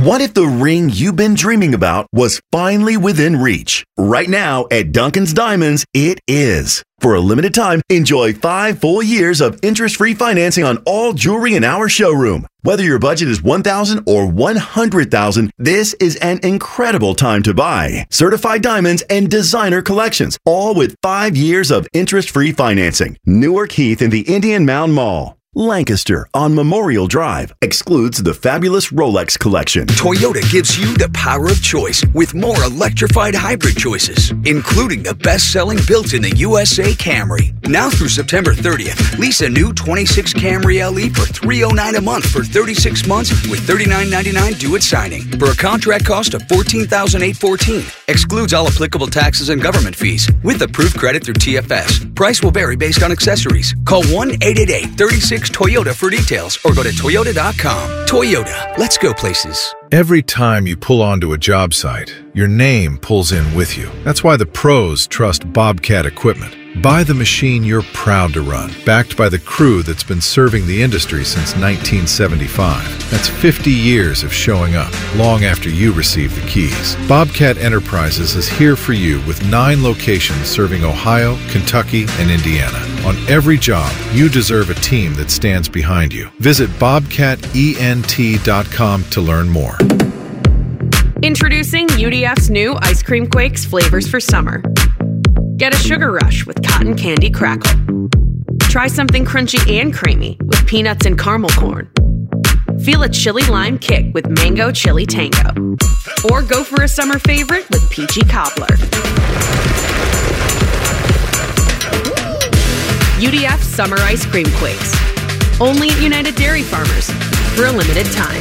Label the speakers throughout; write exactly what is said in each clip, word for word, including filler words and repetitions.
Speaker 1: What if the ring you've been dreaming about was finally within reach? Right now at Duncan's Diamonds, it is. For a limited time, enjoy five full years of interest-free financing on all jewelry in our showroom. Whether your budget is one thousand dollars or one hundred thousand dollars, this is an incredible time to buy. Certified diamonds and designer collections, all with five years of interest-free financing. Newark Heath in the Indian Mound Mall. Lancaster on Memorial Drive excludes the fabulous Rolex collection.
Speaker 2: Toyota gives you the power of choice with more electrified hybrid choices, including the best-selling built-in the U S A Camry. Now through September thirtieth, lease a new twenty-six Camry L E for three hundred nine dollars a month for thirty-six months with thirty-nine ninety-nine due at signing for a contract cost of fourteen thousand eight hundred fourteen dollars. Excludes all applicable taxes and government fees with approved credit through T F S. Price will vary based on accessories. Call one eight eight eight, three six Toyota for details or go to toyota dot com. Toyota, let's go places.
Speaker 3: Every time you pull onto a job site, your name pulls in with you. That's why the pros trust Bobcat equipment. Buy the machine you're proud to run, backed by the crew that's been serving the industry since nineteen seventy-five. That's fifty years of showing up, long after you receive the keys. Bobcat Enterprises is here for you with nine locations serving Ohio, Kentucky, and Indiana. On every job, you deserve a team that stands behind you. Visit bobcat ent dot com to learn more.
Speaker 4: Introducing U D F's new Ice Cream Quakes flavors for summer. Get a sugar rush with cotton candy crackle. Try something crunchy and creamy with peanuts and caramel corn. Feel a chili lime kick with mango chili tango. Or go for a summer favorite with peachy cobbler. U D F Summer Ice Cream Quakes. Only at United Dairy Farmers for a limited time.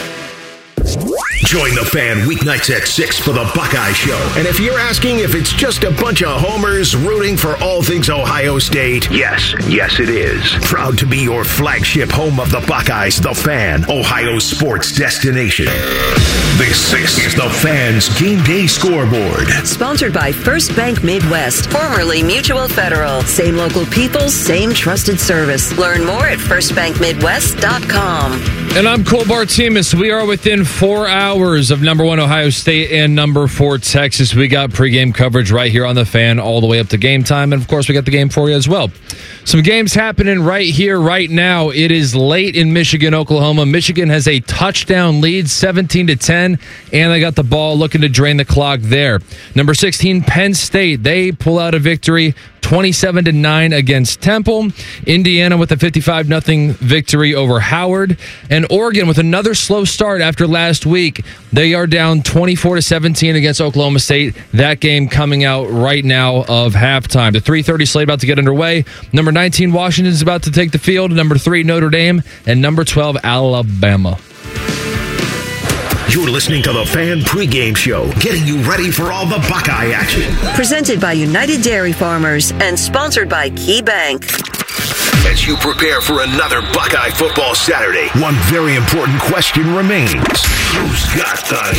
Speaker 5: Join the fan weeknights at six for the Buckeye Show. And if you're asking if it's just a bunch of homers rooting for all things Ohio State, yes, yes it is. Proud to be your flagship home of the Buckeyes, the Fan, Ohio sports destination. This is the Fan's Game Day Scoreboard.
Speaker 6: Sponsored by First Bank Midwest, formerly Mutual Federal. Same local people, same trusted service. Learn more at first bank midwest dot com.
Speaker 7: And I'm Cole Bartimus. We are within four hours of number one Ohio State and number four Texas. We got pregame coverage right here on the Fan all the way up to game time. And, of course, we got the game for you as well. Some games happening right here, right now. It is late in Michigan, Oklahoma. Michigan has a touchdown lead, seventeen to ten, and they got the ball looking to drain the clock there. Number sixteen, Penn State. They pull out a victory, twenty-seven to nine against Temple. Indiana with a fifty-five nothing victory over Howard. And Oregon with another slow start after last week. They are down twenty-four to seventeen against Oklahoma State. That game coming out right now of halftime. The three thirty slate about to get underway. Number nineteen, Washington is about to take the field. Number three, Notre Dame. And number twelve, Alabama.
Speaker 5: You're listening to the Fan pregame show, getting you ready for all the Buckeye action.
Speaker 6: Presented by United Dairy Farmers and sponsored by Key Bank.
Speaker 5: As you prepare for another Buckeye football Saturday, one very important question remains. Who's got the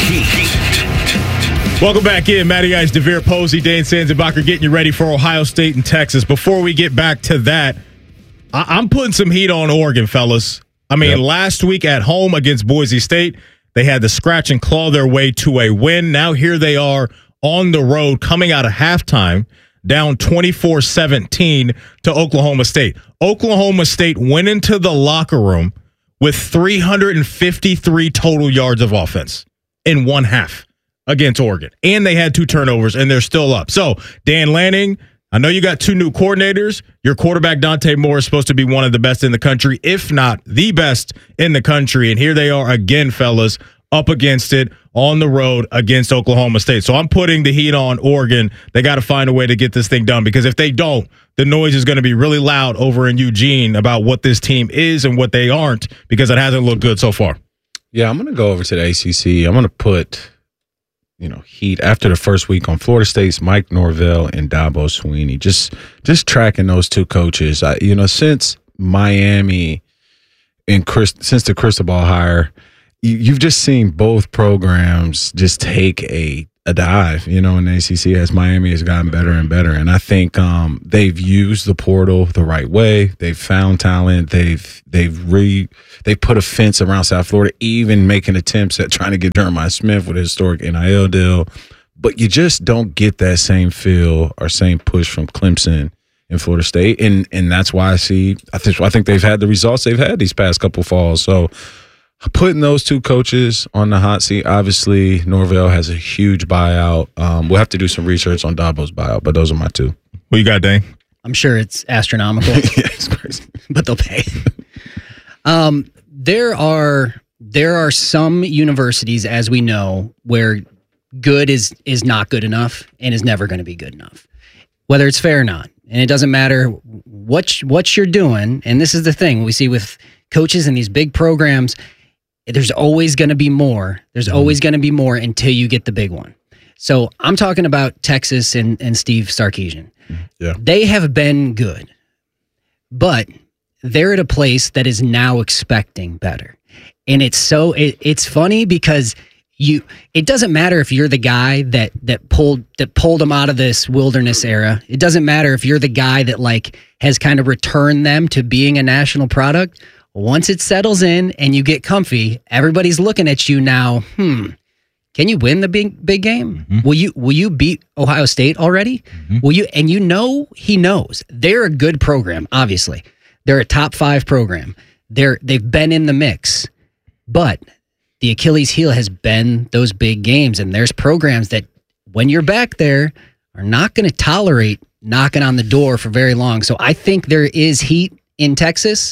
Speaker 5: heat?
Speaker 8: Welcome back in. Matty Ice, DeVere Posey, Dane Sanzenbacher getting you ready for Ohio State and Texas. Before we get back to that, I- I'm putting some heat on Oregon, fellas. I mean, yep. Last week at home against Boise State, they had to scratch and claw their way to a win. Now here they are on the road coming out of halftime, down twenty-four seventeen to Oklahoma State. Oklahoma State went into the locker room with three hundred fifty-three total yards of offense in one half against Oregon. And they had two turnovers, and they're still up. So, Dan Lanning, I know you got two new coordinators. Your quarterback, Dante Moore, is supposed to be one of the best in the country, if not the best in the country. And here they are again, fellas, up against it on the road against Oklahoma State. So I'm putting the heat on Oregon. They got to find a way to get this thing done, because if they don't, the noise is going to be really loud over in Eugene about what this team is and what they aren't, because it hasn't looked good so far.
Speaker 9: Yeah, I'm going to go over to the A C C. I'm going to put, you know, heat after the first week on Florida State's Mike Norvell and Dabo Swinney. Just just tracking those two coaches. I, you know, since Miami and Chris, since the Cristobal hire, you, you've just seen both programs just take a a dive, you know, in the A C C as Miami has gotten better and better. And I think um, they've used the portal the right way. They've found talent. They've they've re they put a fence around South Florida, even making attempts at trying to get Jeremiah Smith with a historic N I L deal. But you just don't get that same feel or same push from Clemson in Florida State, and and that's why I see I think I think they've had the results they've had these past couple falls. So putting those two coaches on the hot seat, obviously Norvell has a huge buyout. Um, we'll have to do some research on Dabo's buyout, but those are my two.
Speaker 8: What you got, Dane?
Speaker 10: I'm sure it's astronomical.
Speaker 9: Yeah, it's crazy,
Speaker 10: but they'll pay. um, there are there are some universities, as we know, where good is is not good enough and is never going to be good enough, whether it's fair or not. And it doesn't matter what what you're doing. And this is the thing we see with coaches in these big programs. There's always going to be more. There's mm-hmm. always going to be more until you get the big one. So I'm talking about Texas and, and Steve Sarkisian.
Speaker 9: Yeah.
Speaker 10: They have been good, but they're at a place that is now expecting better. And it's so it, it's funny because you it doesn't matter if you're the guy that that pulled that pulled them out of this wilderness era. It doesn't matter if you're the guy that like has kind of returned them to being a national product. Once it settles in and you get comfy, everybody's looking at you now. Hmm, can you win the big big game? Mm-hmm. Will you will you beat Ohio State already? Mm-hmm. Will you? And you know he knows they're a good program. Obviously, they're a top five program. They're they've been in the mix, but the Achilles heel has been those big games. And there's programs that when you're back there are not going to tolerate knocking on the door for very long. So I think there is heat in Texas.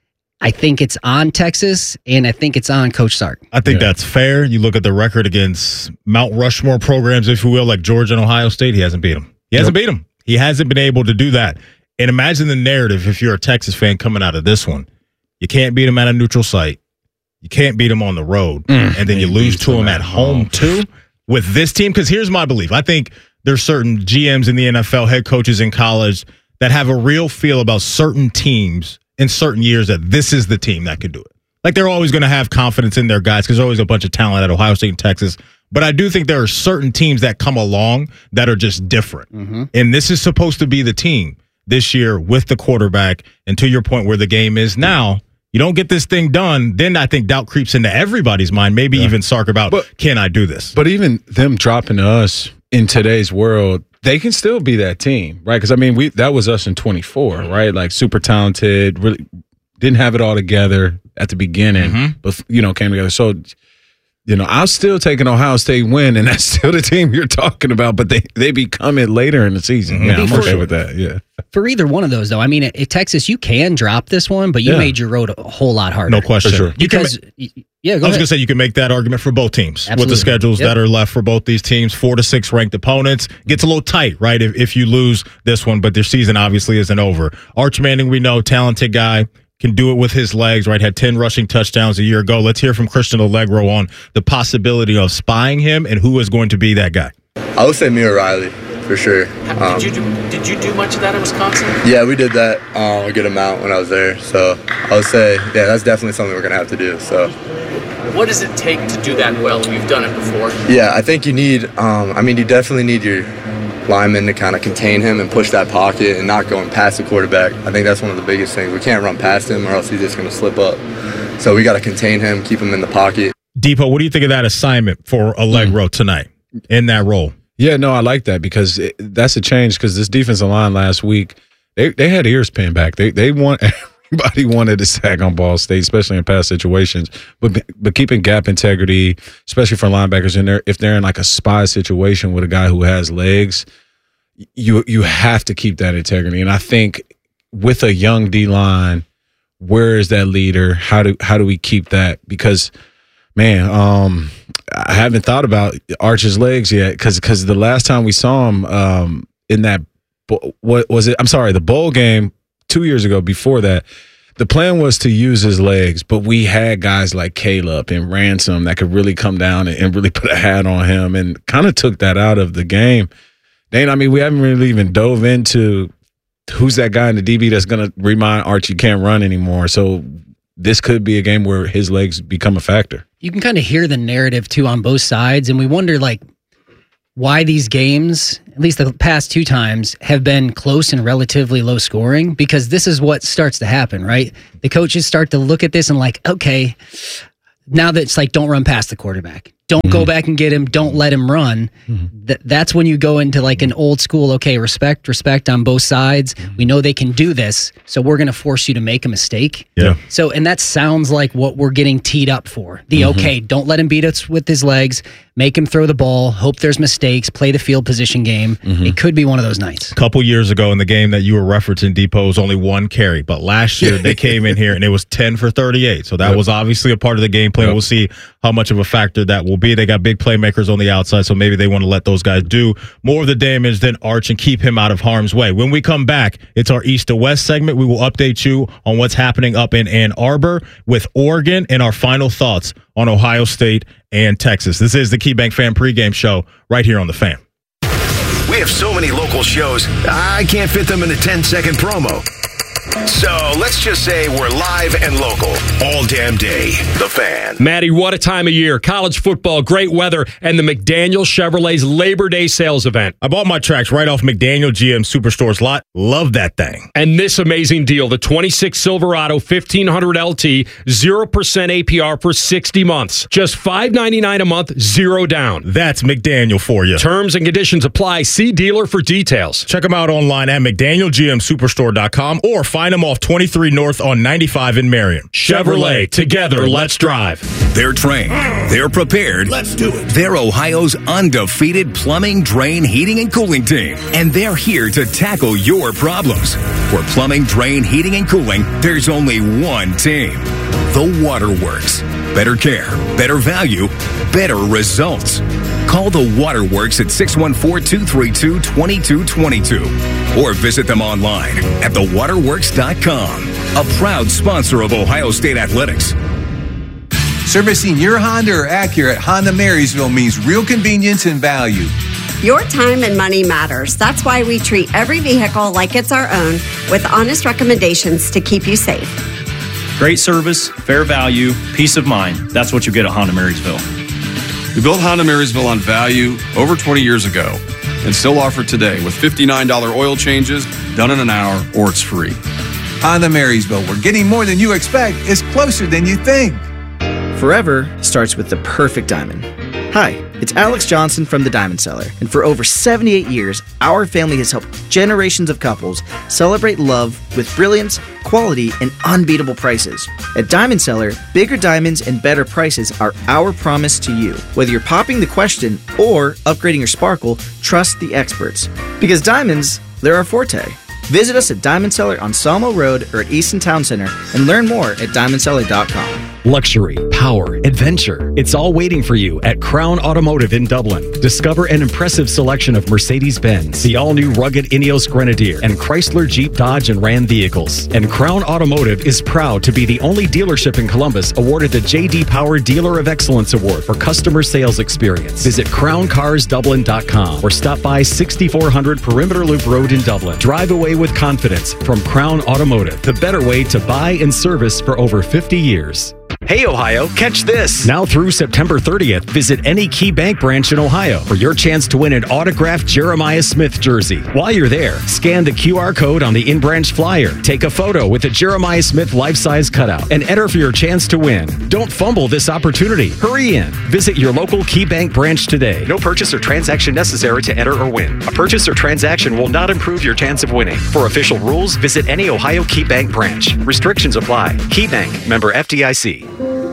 Speaker 10: I think it's on Texas, and I think it's on Coach Sark.
Speaker 8: I think
Speaker 9: yeah.
Speaker 8: that's fair. You look at the record against Mount Rushmore programs, if you will, like Georgia and Ohio State, he hasn't beat them. He hasn't nope. beat them. He hasn't been able to do that. And imagine the narrative if you're a Texas fan coming out of this one. You can't beat them at a neutral site. You can't beat them on the road. Mm, and then you lose to them at home, home too with this team. Because here's my belief. I think there's certain G Ms in the N F L, head coaches in college that have a real feel about certain teams in certain years that this is the team that can do it. Like they're always going to have confidence in their guys because there's always a bunch of talent at Ohio State and Texas. But I do think there are certain teams that come along that are just different. Mm-hmm. And this is supposed to be the team this year with the quarterback. And to your point where the game is now, you don't get this thing done, then I think doubt creeps into everybody's mind, maybe yeah. even Sark about, but, can I do this?
Speaker 9: But even them dropping to us in today's world, they can still be that team, right? Because, I mean, we that was us in twenty-four, right? Like, super talented, really didn't have it all together at the beginning, mm-hmm. but, you know, came together. So, you know, I'm still taking Ohio State win, and that's still the team you're talking about, but they, they become it later in the season. Mm-hmm. Yeah, I'm okay with that, yeah.
Speaker 10: For either one of those, though, I mean, at, at Texas, you can drop this one, but you yeah. made your road a whole lot harder.
Speaker 8: No question. For sure.
Speaker 10: Because, ma- yeah, go
Speaker 8: I was
Speaker 10: going to
Speaker 8: say you can make that argument for both teams.
Speaker 10: Absolutely.
Speaker 8: With the schedules yep. that are left for both these teams. Four to six ranked opponents. Gets a little tight, right, if, if you lose this one, but their season obviously isn't over. Arch Manning, we know, talented guy. Can do it with his legs, right? Had ten rushing touchdowns a year ago. Let's hear from Christian Allegro on the possibility of spying him and who is going to be that guy.
Speaker 11: I would say Mia Riley, for sure. Um,
Speaker 12: did you do, did you do much of that in Wisconsin?
Speaker 11: Yeah, we did that um, a good amount when I was there. So I would say, yeah, that's definitely something we're going to have to do. So,
Speaker 12: what does it take to do that well? You've done it before.
Speaker 11: Yeah, I think you need, um, I mean, you definitely need your linemen to kind of contain him and push that pocket and not going past the quarterback. I think that's one of the biggest things. We can't run past him or else he's just going to slip up. So we got to contain him, keep him in the pocket.
Speaker 8: Depot, what do you think of that assignment for Allegro tonight in that role?
Speaker 9: Yeah, no, I like that because it, that's a change because this defensive line last week, they they had ears pinned back. They they want everybody wanted to sack on Ball State, especially in past situations. But but keeping gap integrity, especially for linebackers in there, if they're in like a spy situation with a guy who has legs, you you have to keep that integrity. And I think with a young D line, where is that leader? How do how do we keep that? Because man, um, I haven't thought about Arch's legs yet because because the last time we saw him um, in that what was it? I'm sorry, the bowl game two years ago. Before that, the plan was to use his legs, but we had guys like Caleb and Ransom that could really come down and, and really put a hat on him, and kind of took that out of the game. Dane, I mean, we haven't really even dove into who's that guy in the D B that's going to remind Arch you can't run anymore. So this could be a game where his legs become a factor.
Speaker 10: You can kind of hear the narrative, too, on both sides, and we wonder, like, why these games, at least the past two times, have been close and relatively low scoring, because this is what starts to happen, right? The coaches start to look at this and like, okay, now that it's like, don't run past the quarterback. Don't mm-hmm. go back and get him. Don't let him run. Mm-hmm. Th- that's when you go into like an old school, okay, respect, respect on both sides. Mm-hmm. We know they can do this, so we're going to force you to make a mistake.
Speaker 8: Yeah.
Speaker 10: So, and that sounds like what we're getting teed up for. The, mm-hmm. okay, don't let him beat us with his legs. Make him throw the ball. Hope there's mistakes. Play the field position game. Mm-hmm. It could be one of those nights.
Speaker 8: A couple years ago in the game that you were referencing, Depot, was only one carry. But last year, they came in here and it was ten for thirty-eight. So that yep. was obviously a part of the game plan. Yep. We'll see how much of a factor that will be. They got big playmakers on the outside, so maybe they want to let those guys do more of the damage than Arch and keep him out of harm's way. When we come back, it's our East to West segment. We will update you on what's happening up in Ann Arbor with Oregon and our final thoughts on Ohio State and Texas. This is the KeyBank Fan Pregame Show right here on The Fan.
Speaker 5: We have so many local shows, I can't fit them in a ten-second promo. So let's just say we're live and local all damn day. The Fan.
Speaker 13: Maddie, what a time of year. College football, great weather, and the McDaniel Chevrolet's Labor Day sales event.
Speaker 8: I bought my tracks right off McDaniel G M Superstore's lot. Love that thing.
Speaker 13: And this amazing deal, the twenty-six Silverado fifteen hundred L T, zero percent A P R for sixty months. Just five ninety-nine a month, zero down.
Speaker 8: That's McDaniel for you.
Speaker 13: Terms and conditions apply. See dealer for details.
Speaker 8: Check them out online at McDaniel G M Superstore dot com or find them off twenty-three North on ninety-five in Marion.
Speaker 13: Chevrolet, together, let's drive.
Speaker 14: They're trained. They're prepared.
Speaker 5: Let's do it.
Speaker 14: They're Ohio's undefeated plumbing, drain, heating, and cooling team. And they're here to tackle your problems. For plumbing, drain, heating, and cooling, there's only one team. The Waterworks. Better care, better value, better results. Call the Waterworks at six one four, two three two, two two two two or visit them online at the waterworks dot com. A proud sponsor of Ohio State Athletics.
Speaker 15: Servicing your Honda or Acura at Honda Marysville means real convenience and value.
Speaker 16: Your time and money matters. That's why we treat every vehicle like it's our own with honest recommendations to keep you safe.
Speaker 17: Great service, fair value, peace of mind. That's what you get at Honda Marysville.
Speaker 18: We built Honda Marysville on value over twenty years ago and still offer today with fifty-nine dollars oil changes done in an hour or it's free.
Speaker 15: Honda Marysville, where getting more than you expect is closer than you think.
Speaker 19: Forever starts with the perfect diamond. Hi, it's Alex Johnson from The Diamond Seller, and for over seventy-eight years, our family has helped generations of couples celebrate love with brilliance, quality, and unbeatable prices. At Diamond Seller, bigger diamonds and better prices are our promise to you. Whether you're popping the question or upgrading your sparkle, trust the experts. Because diamonds, they're our forte. Visit us at Diamond Seller on Sawmill Road or at Easton Town Center and learn more at diamond seller dot com.
Speaker 20: Luxury, power, adventure. It's all waiting for you at Crown Automotive in Dublin. Discover an impressive selection of Mercedes-Benz, the all-new rugged Ineos Grenadier, and Chrysler, Jeep, Dodge, and Ram vehicles. And Crown Automotive is proud to be the only dealership in Columbus awarded the J D Power Dealer of Excellence Award for customer sales experience. Visit crown cars dublin dot com or stop by sixty-four hundred Perimeter Loop Road in Dublin. Drive away with confidence from Crown Automotive, the better way to buy and service for over fifty years.
Speaker 21: Hey, Ohio, catch this.
Speaker 20: Now through September thirtieth, visit any KeyBank branch in Ohio for your chance to win an autographed Jeremiah Smith jersey. While you're there, scan the Q R code on the in-branch flyer, take a photo with a Jeremiah Smith life-size cutout, and enter for your chance to win. Don't fumble this opportunity. Hurry in. Visit your local KeyBank branch today.
Speaker 21: No purchase or transaction necessary to enter or win. A purchase or transaction will not improve your chance of winning. For official rules, visit any Ohio KeyBank branch. Restrictions apply. KeyBank, member F D I C.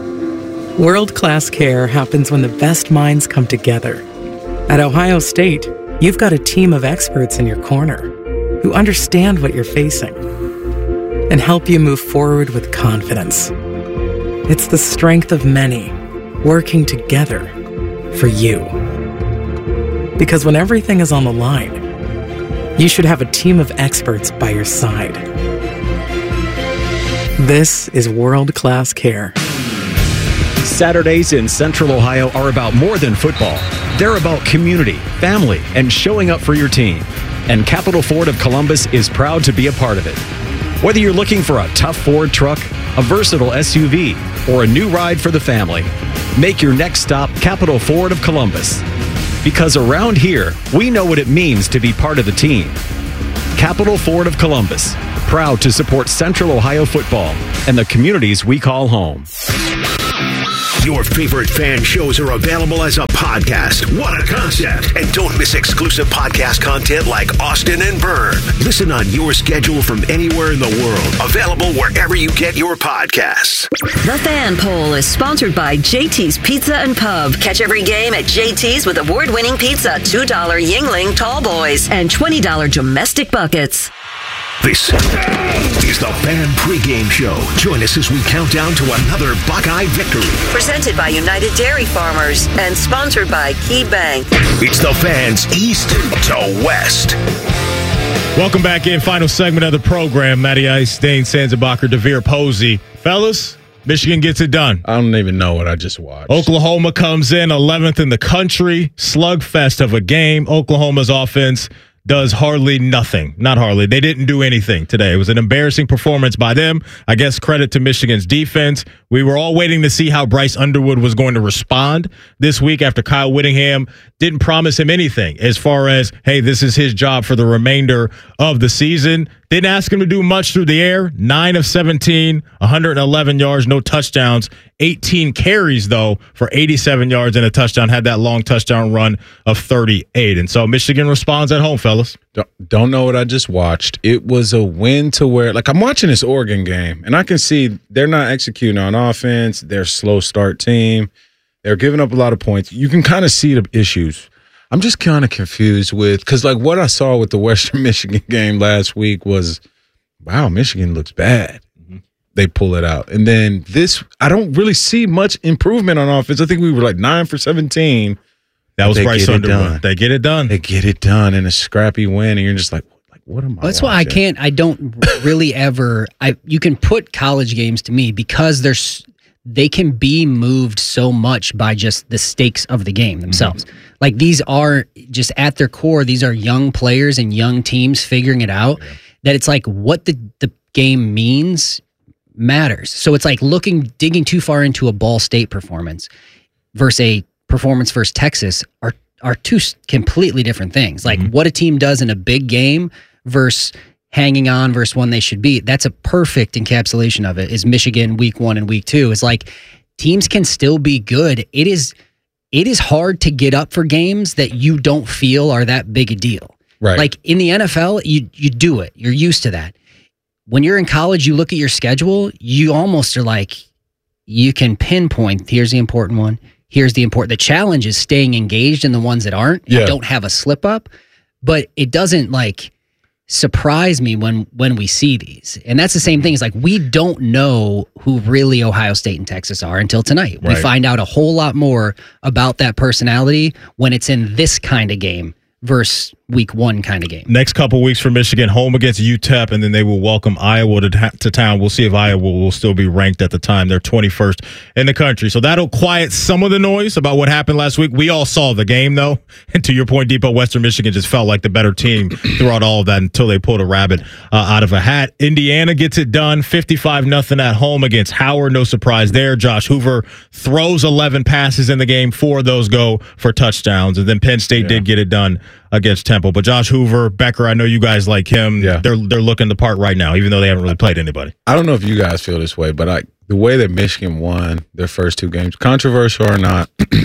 Speaker 22: World-class care happens when the best minds come together. At Ohio State, you've got a team of experts in your corner who understand what you're facing and help you move forward with confidence. It's the strength of many working together for you. Because when everything is on the line, you should have a team of experts by your side. This is world-class care.
Speaker 20: Saturdays in Central Ohio are about more than football. They're about community, family, and showing up for your team. And Capital Ford of Columbus is proud to be a part of it. Whether you're looking for a tough Ford truck, a versatile S U V, or a new ride for the family, make your next stop Capital Ford of Columbus. Because around here, we know what it means to be part of the team. Capital Ford of Columbus, proud to support Central Ohio football and the communities we call home.
Speaker 5: Your favorite fan shows are available as a podcast. What a concept. And don't miss exclusive podcast content like Austin and Byrne. Listen on your schedule from anywhere in the world. Available wherever you get your podcasts.
Speaker 6: The Fan Poll is sponsored by J T's Pizza and Pub. Catch every game at J T's with award-winning pizza, two dollar Yingling Tall Boys, and twenty dollar domestic buckets.
Speaker 5: This is the Fan Pregame Show. Join us as we count down to another Buckeye victory.
Speaker 6: Presented by United Dairy Farmers and sponsored by Key Bank.
Speaker 5: It's the Fans East to West.
Speaker 8: Welcome back in. Final segment of the program. Matty Ice, Dane Sanzenbacher, DeVere Posey. Fellas, Michigan gets it done.
Speaker 9: I don't even know what I just watched.
Speaker 8: Oklahoma comes in eleventh in the country. Slugfest of a game. Oklahoma's offense does hardly nothing. Not hardly. They didn't do anything today. It was an embarrassing performance by them. I guess credit to Michigan's defense. We were all waiting to see how Bryce Underwood was going to respond this week after Kyle Whittingham didn't promise him anything as far as, hey, this is his job for the remainder of the season. Didn't ask him to do much through the air. nine of seventeen, one hundred eleven yards, no touchdowns. eighteen carries, though, for eighty-seven yards and a touchdown. Had that long touchdown run of thirty-eight. And so Michigan responds at home, fellas.
Speaker 9: Don't, don't know what I just watched. It was a win to where, like, I'm watching this Oregon game, and I can see they're not executing on offense. They're a slow start team. They're giving up a lot of points. You can kind of see the issues. I'm just kind of confused with, because, like, what I saw with the Western Michigan game last week was, wow, Michigan looks bad. Mm-hmm. They pull it out. And then this, I don't really see much improvement on offense. I think we were like nine for seventeen.
Speaker 8: That was Bryce Underwood. They get it done.
Speaker 9: They get it done in a scrappy win, and you're just like, like what am I
Speaker 10: That's
Speaker 9: watching?
Speaker 10: why I can't, I don't really ever, I you can put college games to me because there's, they can be moved so much by just the stakes of the game themselves. Mm-hmm. Like, these are just at their core, these are young players and young teams figuring it out, yeah. that it's like what the, the game means matters. So it's like looking, digging too far into a Ball State performance versus a performance versus Texas are, are two completely different things. Like, mm-hmm. what a team does in a big game versus hanging on versus one they should beat. That's a perfect encapsulation of it, is Michigan week one and week two. It's like teams can still be good. It is it is hard to get up for games that you don't feel are that big a deal.
Speaker 9: Right.
Speaker 10: Like in the N F L, you you do it. You're used to that. When you're in college, you look at your schedule, you almost are like, you can pinpoint, here's the important one, here's the important. The challenge is staying engaged in the ones that aren't,
Speaker 9: yeah.
Speaker 10: and don't have a slip up. But it doesn't like surprise me when when we see these. And that's the same thing. It's like, we don't know who really Ohio State and Texas are until tonight.
Speaker 9: Right.
Speaker 10: We find out a whole lot more about that personality when it's in this kind of game versus week one kind of game.
Speaker 8: Next couple weeks for Michigan, home against U T E P, and then they will welcome Iowa to, to town. We'll see if Iowa will still be ranked at the time. They're twenty-first in the country. So that'll quiet some of the noise about what happened last week. We all saw the game, though. And to your point, Depot, Western Michigan just felt like the better team throughout all of that until they pulled a rabbit uh, out of a hat. Indiana gets it done, fifty-five nothing at home against Howard. No surprise there. Josh Hoover throws eleven passes in the game. Four of those go for touchdowns. And then Penn State yeah. did get it done against Temple. But Josh Hoover, Becker, I know you guys like him.
Speaker 9: Yeah.
Speaker 8: They're they're looking the part right now, even though they haven't really played anybody.
Speaker 9: I don't know if you guys feel this way, but I, the way that Michigan won their first two games, controversial or not,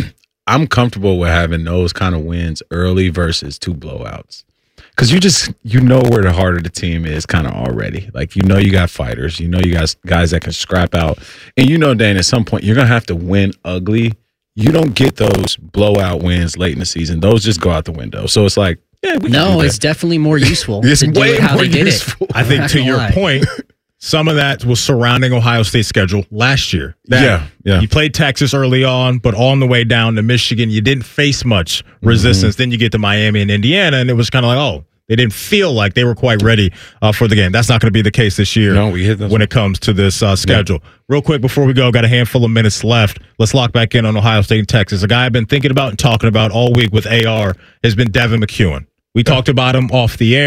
Speaker 9: I'm comfortable with having those kind of wins early versus two blowouts. Because you just, you know where the heart of the team is kind of already. Like, you know you got fighters. You know you got guys that can scrap out. And you know, Dan, at some point, you're going to have to win ugly. You don't get those blowout wins late in the season. Those just go out the window. So it's like, yeah, we
Speaker 10: no, it's definitely more useful
Speaker 9: it's
Speaker 10: to do
Speaker 9: way
Speaker 10: it how
Speaker 9: more
Speaker 10: they did
Speaker 9: useful.
Speaker 10: it.
Speaker 8: I think to your lie. point, some of that was surrounding Ohio State's schedule last year. That
Speaker 9: yeah, yeah.
Speaker 8: You played Texas early on, but on the way down to Michigan, you didn't face much resistance. Mm-hmm. Then you get to Miami and Indiana, and it was kind of like, oh, they didn't feel like they were quite ready uh, for the game. That's not going to be the case this year
Speaker 9: no, we hit those
Speaker 8: when it comes to this uh, schedule. Yeah. Real quick before we go, got a handful of minutes left. Let's lock back in on Ohio State and Texas. A guy I've been thinking about and talking about all week with A R has been Devin McEwen. We yeah. talked about him off the air.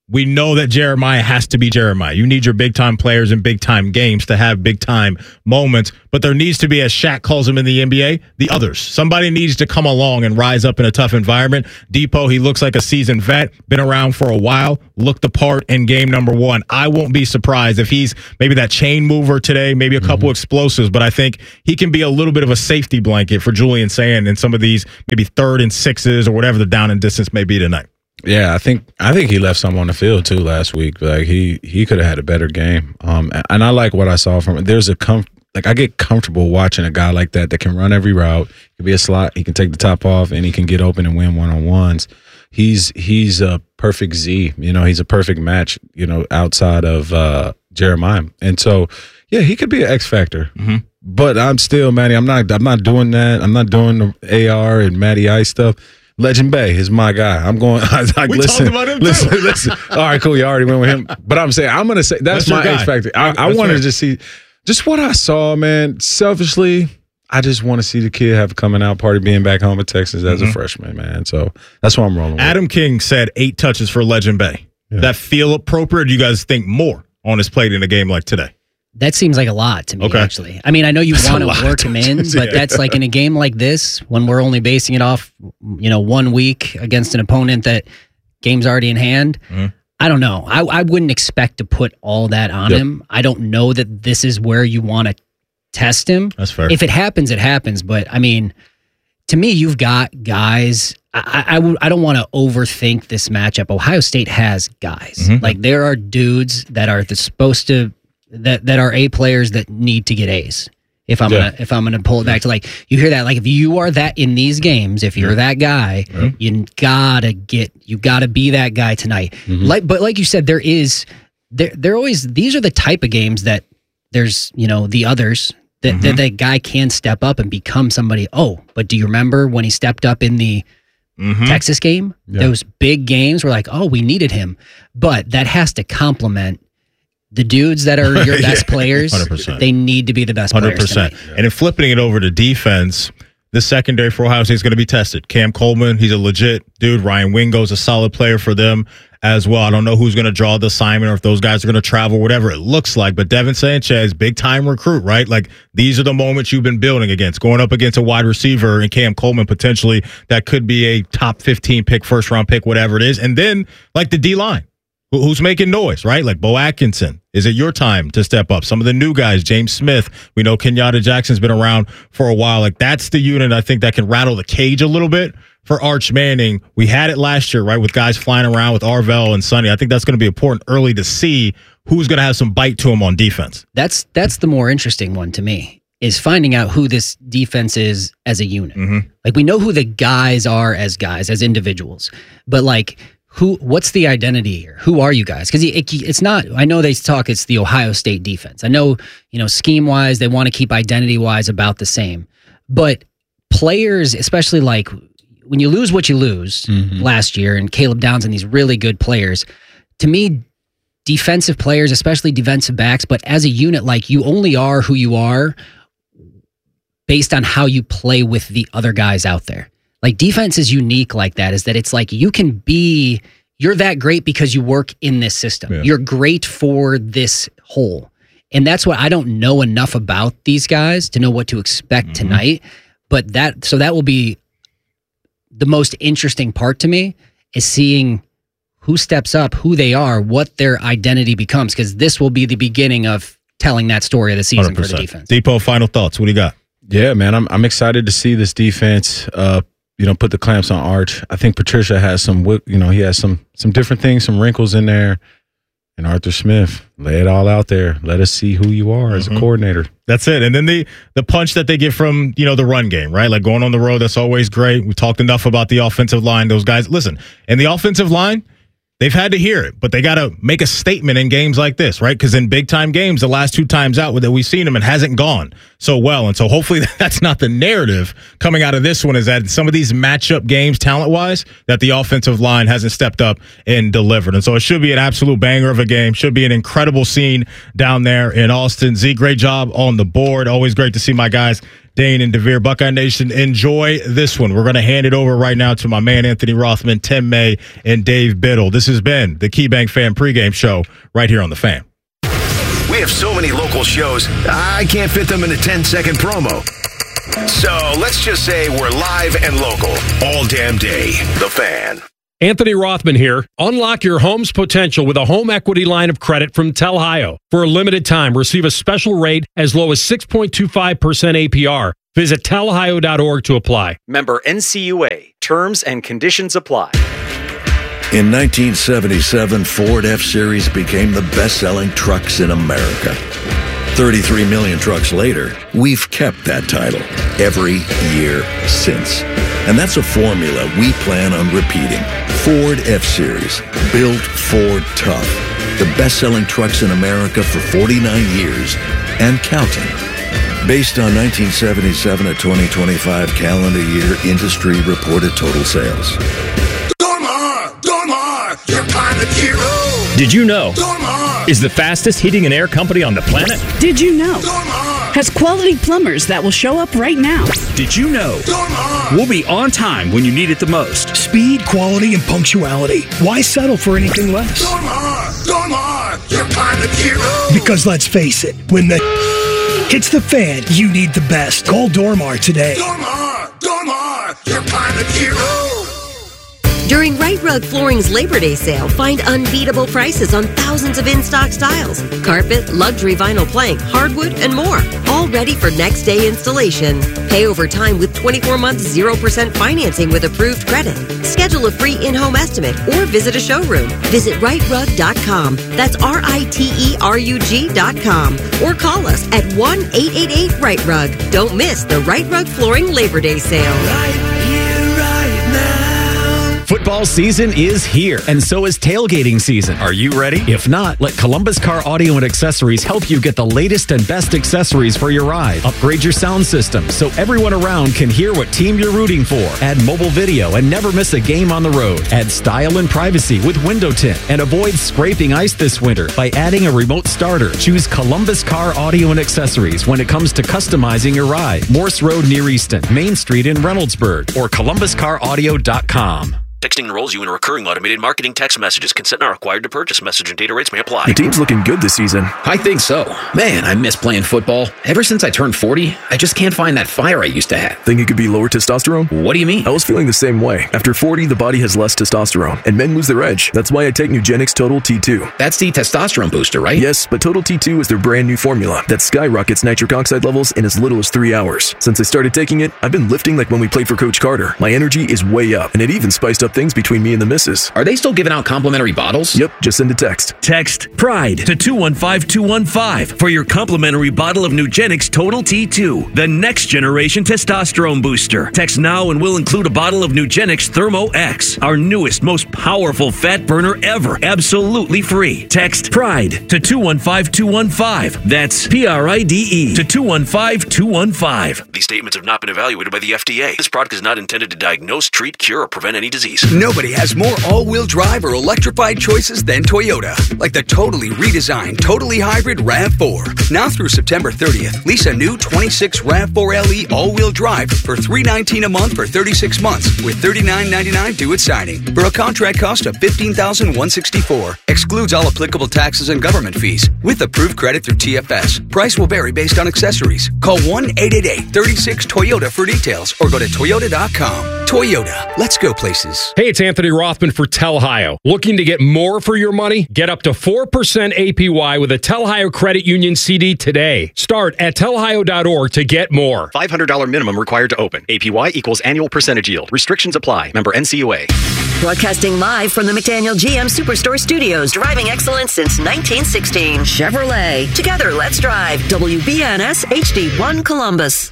Speaker 8: we know that Jeremiah has to be Jeremiah. You need your big-time players in big-time games to have big-time moments, but there needs to be, as Shaq calls them in the N B A, the others. Somebody needs to come along and rise up in a tough environment. Depot, he looks like a seasoned vet, been around for a while, looked the part in game number one. I won't be surprised if he's maybe that chain mover today, maybe a couple mm-hmm. explosives, but I think he can be a little bit of a safety blanket for Julian Sand in some of these maybe third and sixes or whatever the down and distance may be tonight.
Speaker 9: Yeah, I think I think he left some on the field too last week. Like he he could have had a better game. Um, and I like what I saw from it. There's a com- like I get comfortable watching a guy like that that can run every route. He can be a slot. He can take the top off, and he can get open and win one on ones. He's he's a perfect Z. You know, he's a perfect match. You know, outside of uh, Jeremiah, and so yeah, he could be an X factor.
Speaker 8: Mm-hmm.
Speaker 9: But I'm still, Matty. I'm not. I'm not doing that. I'm not doing the A R and Matty Ice stuff. Legend Bay is my guy. I'm going. I, I,
Speaker 8: we
Speaker 9: listen,
Speaker 8: talked about him
Speaker 9: listen,
Speaker 8: too.
Speaker 9: listen. All right, cool. You already went with him. But I'm saying I'm going to say that's,
Speaker 8: That's
Speaker 9: my
Speaker 8: your
Speaker 9: X
Speaker 8: guy.
Speaker 9: factor. I, I
Speaker 8: That's
Speaker 9: wanted
Speaker 8: fair.
Speaker 9: to just see just what I saw, man. Selfishly, I just want to see the kid have a coming out party, being back home in Texas as
Speaker 8: Mhm.
Speaker 9: a freshman, man. So that's what I'm rolling with.
Speaker 8: Adam King said eight touches for Legend Bay.
Speaker 9: Yeah.
Speaker 8: That feel appropriate? Do you guys think more on his plate in a game like today?
Speaker 10: That seems like a lot to me,
Speaker 8: Okay.
Speaker 10: actually. I mean, I know you
Speaker 8: That's a
Speaker 10: want to
Speaker 8: lot.
Speaker 10: work him in, but
Speaker 8: Yeah.
Speaker 10: that's like in a game like this, when we're only basing it off, you know, one week against an opponent that game's already in hand.
Speaker 8: Mhm.
Speaker 10: I don't know. I, I wouldn't expect to put all that on
Speaker 8: Yep.
Speaker 10: him. I don't know that this is where you want to test him.
Speaker 8: That's fair.
Speaker 10: If it happens, it happens. But I mean, to me, you've got guys. I, I, I, would, I don't want to overthink this matchup. Ohio State has guys.
Speaker 8: Mhm.
Speaker 10: Like there are dudes that are the, supposed to that that are A players that need to get A's. If I'm
Speaker 9: Yeah.
Speaker 10: gonna if I'm gonna pull it back to like you hear that like if you are that in these games, if you're that guy, you gotta get you gotta be that guy tonight. Like but like you said, there is there they're always these are the type of games that there's you know the others that that, that guy can step up and become somebody. Oh, but do you remember when he stepped up in the
Speaker 8: Mhm.
Speaker 10: Texas game?
Speaker 9: Yeah.
Speaker 10: Those big games were like, oh, we needed him, but that has to complement the dudes that are your
Speaker 8: Yeah.
Speaker 10: best players.
Speaker 8: one hundred percent.
Speaker 10: They need to be the best
Speaker 8: one hundred
Speaker 10: players
Speaker 8: percent.
Speaker 10: tonight.
Speaker 8: And in flipping it over to defense, the secondary for Ohio State is going to be tested. Cam Coleman, he's a legit dude. Ryan Wingo's a solid player for them as well. I don't know who's going to draw the assignment or if those guys are going to travel, whatever it looks like. But Devin Sanchez, big time recruit, right? Like these are the moments you've been building against. Going up against a wide receiver and Cam Coleman potentially that could be a top fifteen pick, first round pick, whatever it is. And then like the D line. Who- Who's making noise, right? Like Bo Atkinson. Is it your time to step up? Some of the new guys, James Smith. We know Kenyatta Jackson's been around for a while. Like that's the unit I think that can rattle the cage a little bit for Arch Manning. We had it last year, right, with guys flying around with Arvell and Sonny. I think that's going to be important early to see who's going to have some bite to him on defense.
Speaker 10: That's that's the more interesting one to me is finding out who this defense is as a unit.
Speaker 8: Mm-hmm.
Speaker 10: Like we know who the guys are as guys, as individuals, but like who? What's the identity here? Who are you guys? Because it, it's not. I know they talk. It's the Ohio State defense. I know you know scheme wise they want to keep identity wise about the same, but players, especially like when you lose what you lose
Speaker 9: Mhm.
Speaker 10: last year, and Caleb Downs and these really good players, to me. Defensive players, especially defensive backs, but as a unit, like you only are who you are based on how you play with the other guys out there. Like defense is unique like that, is that it's like you can be, you're that great because you work in this system.
Speaker 8: Yeah.
Speaker 10: You're great for this whole. And that's what I don't know enough about these guys to know what to expect
Speaker 8: Mm-hmm.
Speaker 10: tonight. But that, so that will be the most interesting part to me is seeing who steps up, who they are, what their identity becomes, because this will be the beginning of telling that story of the season for the defense.
Speaker 8: Depot, final thoughts. What do you got?
Speaker 9: Yeah, man, I'm I'm excited to see this defense. Uh, you know, put the clamps on Arch. I think Patricia has some, wi- you know, he has some some different things, some wrinkles in there. And Arthur Smith, lay it all out there. Let us see who you are as
Speaker 8: Mhm.
Speaker 9: a coordinator.
Speaker 8: That's it. And then the the punch that they get from, you know, the run game, right? Like going on the road, that's always great. We talked enough about the offensive line. Those guys, listen, and the offensive line, they've had to hear it, but they got to make a statement in games like this, right? Because in big time games, the last two times out that we've seen them, it hasn't gone so well. And so hopefully that's not the narrative coming out of this one, is that some of these matchup games, talent wise, that the offensive line hasn't stepped up and delivered. And so it should be an absolute banger of a game. Should be an incredible scene down there in Austin. Z, great job on the board. Always great to see my guys Dane and DeVere. Buckeye Nation, enjoy this one. We're going to hand it over right now to my man Anthony Rothman, Tim May, and Dave Biddle. This has been the KeyBank Fan pregame show right here on The Fan.
Speaker 5: We have so many local shows, I can't fit them in a ten-second promo. So let's just say we're live and local all damn day. The Fan.
Speaker 13: Anthony Rothman here. Unlock your home's potential with a home equity line of credit from Telhio. For a limited time, receive a special rate as low as six point two five percent A P R. Visit telhio dot org to apply.
Speaker 21: Member N C U A. Terms and conditions apply.
Speaker 1: In nineteen seventy-seven, Ford F-Series became the best-selling trucks in America. thirty-three million trucks later, we've kept that title every year since. And that's a formula we plan on repeating. Ford F-Series, built Ford tough. The best-selling trucks in America for forty-nine years and counting. Based on nineteen seventy-seven to twenty twenty-five calendar year industry reported total sales.
Speaker 5: Dormar! Dormar! Your pilot hero!
Speaker 2: Did you know? Dormar is the fastest heating and air company on the planet?
Speaker 23: Did you know? Dormar has quality plumbers that will show up right now.
Speaker 2: Did you know? Dormar we'll be on time when you need it the most.
Speaker 24: Speed, quality, and punctuality. Why settle for anything less?
Speaker 5: Dormar! Dormar! Your pilot hero!
Speaker 24: Because let's face it, when the hits the fan, you need the best. Call Dormar today.
Speaker 5: Dormar! Dormar! Your pilot hero!
Speaker 25: During Right Rug Flooring's Labor Day sale, find unbeatable prices on thousands of in-stock styles. Carpet, luxury vinyl plank, hardwood, and more. All ready for next day installation. Pay over time with twenty-four months zero percent financing with approved credit. Schedule a free in-home estimate or visit a showroom. Visit right rug dot com. That's R I T E R U G dot com. Or call us at one eight eight eight right rug. Don't miss the Right Rug Flooring Labor Day sale.
Speaker 2: Right. Football season is here, and so is tailgating season. Are you ready? If not, let Columbus Car Audio and Accessories help you get the latest and best accessories for your ride. Upgrade your sound system so everyone around can hear what team you're rooting for. Add mobile video and never miss a game on the road. Add style and privacy with window tint, and avoid scraping ice this winter by adding a remote starter. Choose Columbus Car Audio and Accessories when it comes to customizing your ride. Morse Road near Easton, Main Street in Reynoldsburg, or columbus car audio dot com.
Speaker 26: Texting enrolls you in recurring automated marketing text messages. Consent not required to purchase. Message and data rates may apply.
Speaker 27: Your team's looking good this season.
Speaker 28: I think so. Man, I miss playing football. Ever since I turned forty, I just can't find that fire I used to have.
Speaker 27: Think it could be lower testosterone?
Speaker 28: What do you mean?
Speaker 27: I was feeling the same way. After forty, the body has less testosterone, and men lose their edge. That's why I take Nugenix Total T two.
Speaker 28: That's the testosterone booster, right?
Speaker 27: Yes, but Total T two is their brand new formula that skyrockets nitric oxide levels in as little as three hours. Since I started taking it, I've been lifting like when we played for Coach Carter. My energy is way up, and it even spiced up things between me and the missus.
Speaker 28: Are they still giving out complimentary bottles?
Speaker 27: Yep, just send a text.
Speaker 2: Text PRIDE to two one five two one five for your complimentary bottle of Nugenix Total T two, the next generation testosterone booster. Text now and we'll include a bottle of Nugenix Thermo X, our newest, most powerful fat burner ever, absolutely free. Text PRIDE to two one five two one five. That's P R I D E to two one five two one five.
Speaker 26: These statements have not been evaluated by the F D A. This product is not intended to diagnose, treat, cure, or prevent any disease.
Speaker 29: Nobody has more all-wheel drive or electrified choices than Toyota. Like the totally redesigned, totally hybrid RAV four. Now through September thirtieth, lease a new twenty-six RAV four L E all-wheel drive for three hundred nineteen dollars a month for thirty-six months with thirty-nine ninety-nine due at signing for a contract cost of fifteen thousand one hundred sixty-four dollars. Excludes all applicable taxes and government fees with approved credit through T F S. Price will vary based on accessories. Call one eight eight eight, three six, Toyota for details or go to toyota dot com. Toyota, let's go places.
Speaker 13: Hey, it's Anthony Rothman for Telhio. Looking to get more for your money? Get up to four percent A P Y with a Telhio Credit Union C D today. Start at telhio dot org to get more.
Speaker 21: five hundred dollars minimum required to open. A P Y equals annual percentage yield. Restrictions apply. Member N C U A.
Speaker 6: Broadcasting live from the McDaniel G M Superstore Studios. Driving excellence since nineteen sixteen. Chevrolet. Together, let's drive. W B N S H D one Columbus.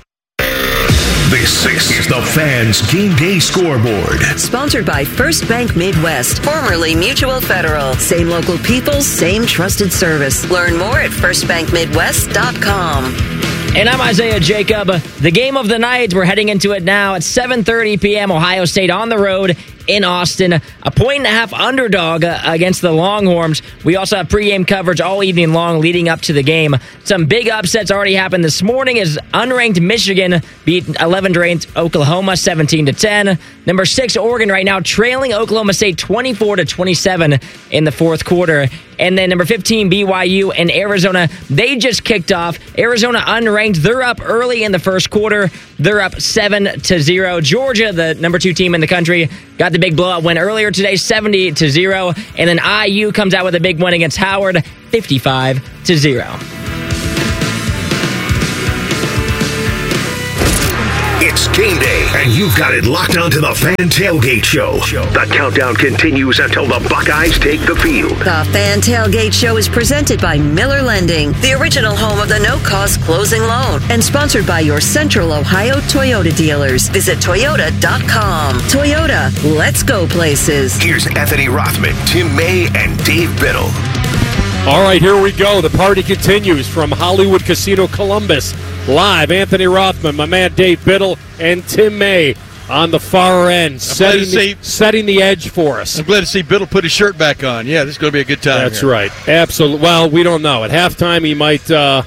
Speaker 5: This is the Fans Game Day Scoreboard.
Speaker 6: Sponsored by First Bank Midwest, formerly Mutual Federal. Same local people, same trusted service. Learn more at first bank midwest dot com.
Speaker 3: And I'm Isaiah Jacob. The game of the night, we're heading into it now at seven thirty p.m. Ohio State on the road in Austin. A point and a half underdog uh, against the Longhorns. We also have pregame coverage all evening long leading up to the game. Some big upsets already happened this morning as unranked Michigan beat eleventh ranked Oklahoma seventeen to ten. Number six Oregon right now trailing Oklahoma State twenty-four to twenty-seven in the fourth quarter. And then number fifteen B Y U and Arizona, they just kicked off. Arizona unranked, they're up early in the first quarter. They're up seven to zero. Georgia, the number two team in the country, got the big blowout win earlier today, seventy to zero. And then I U comes out with a big win against Howard, fifty-five to zero.
Speaker 5: It's game day, and you've got it locked onto the Fan Tailgate Show. The countdown continues until the Buckeyes take the field.
Speaker 6: The Fan Tailgate Show is presented by Miller Lending, the original home of the no-cost closing loan, and sponsored by your Central Ohio Toyota dealers. Visit Toyota dot com. Toyota, let's go places.
Speaker 5: Here's Anthony Rothman, Tim May, and Dave Biddle.
Speaker 13: All right, here we go. The party continues from Hollywood Casino Columbus. Live, Anthony Rothman, my man Dave Biddle, and Tim May on the far end, setting the, setting the edge for us.
Speaker 4: I'm glad to see Biddle put his shirt back on. Yeah, this is going to be a good time.
Speaker 13: That's
Speaker 4: here.
Speaker 13: right. Absolutely. Well, we don't know. At halftime, he might uh,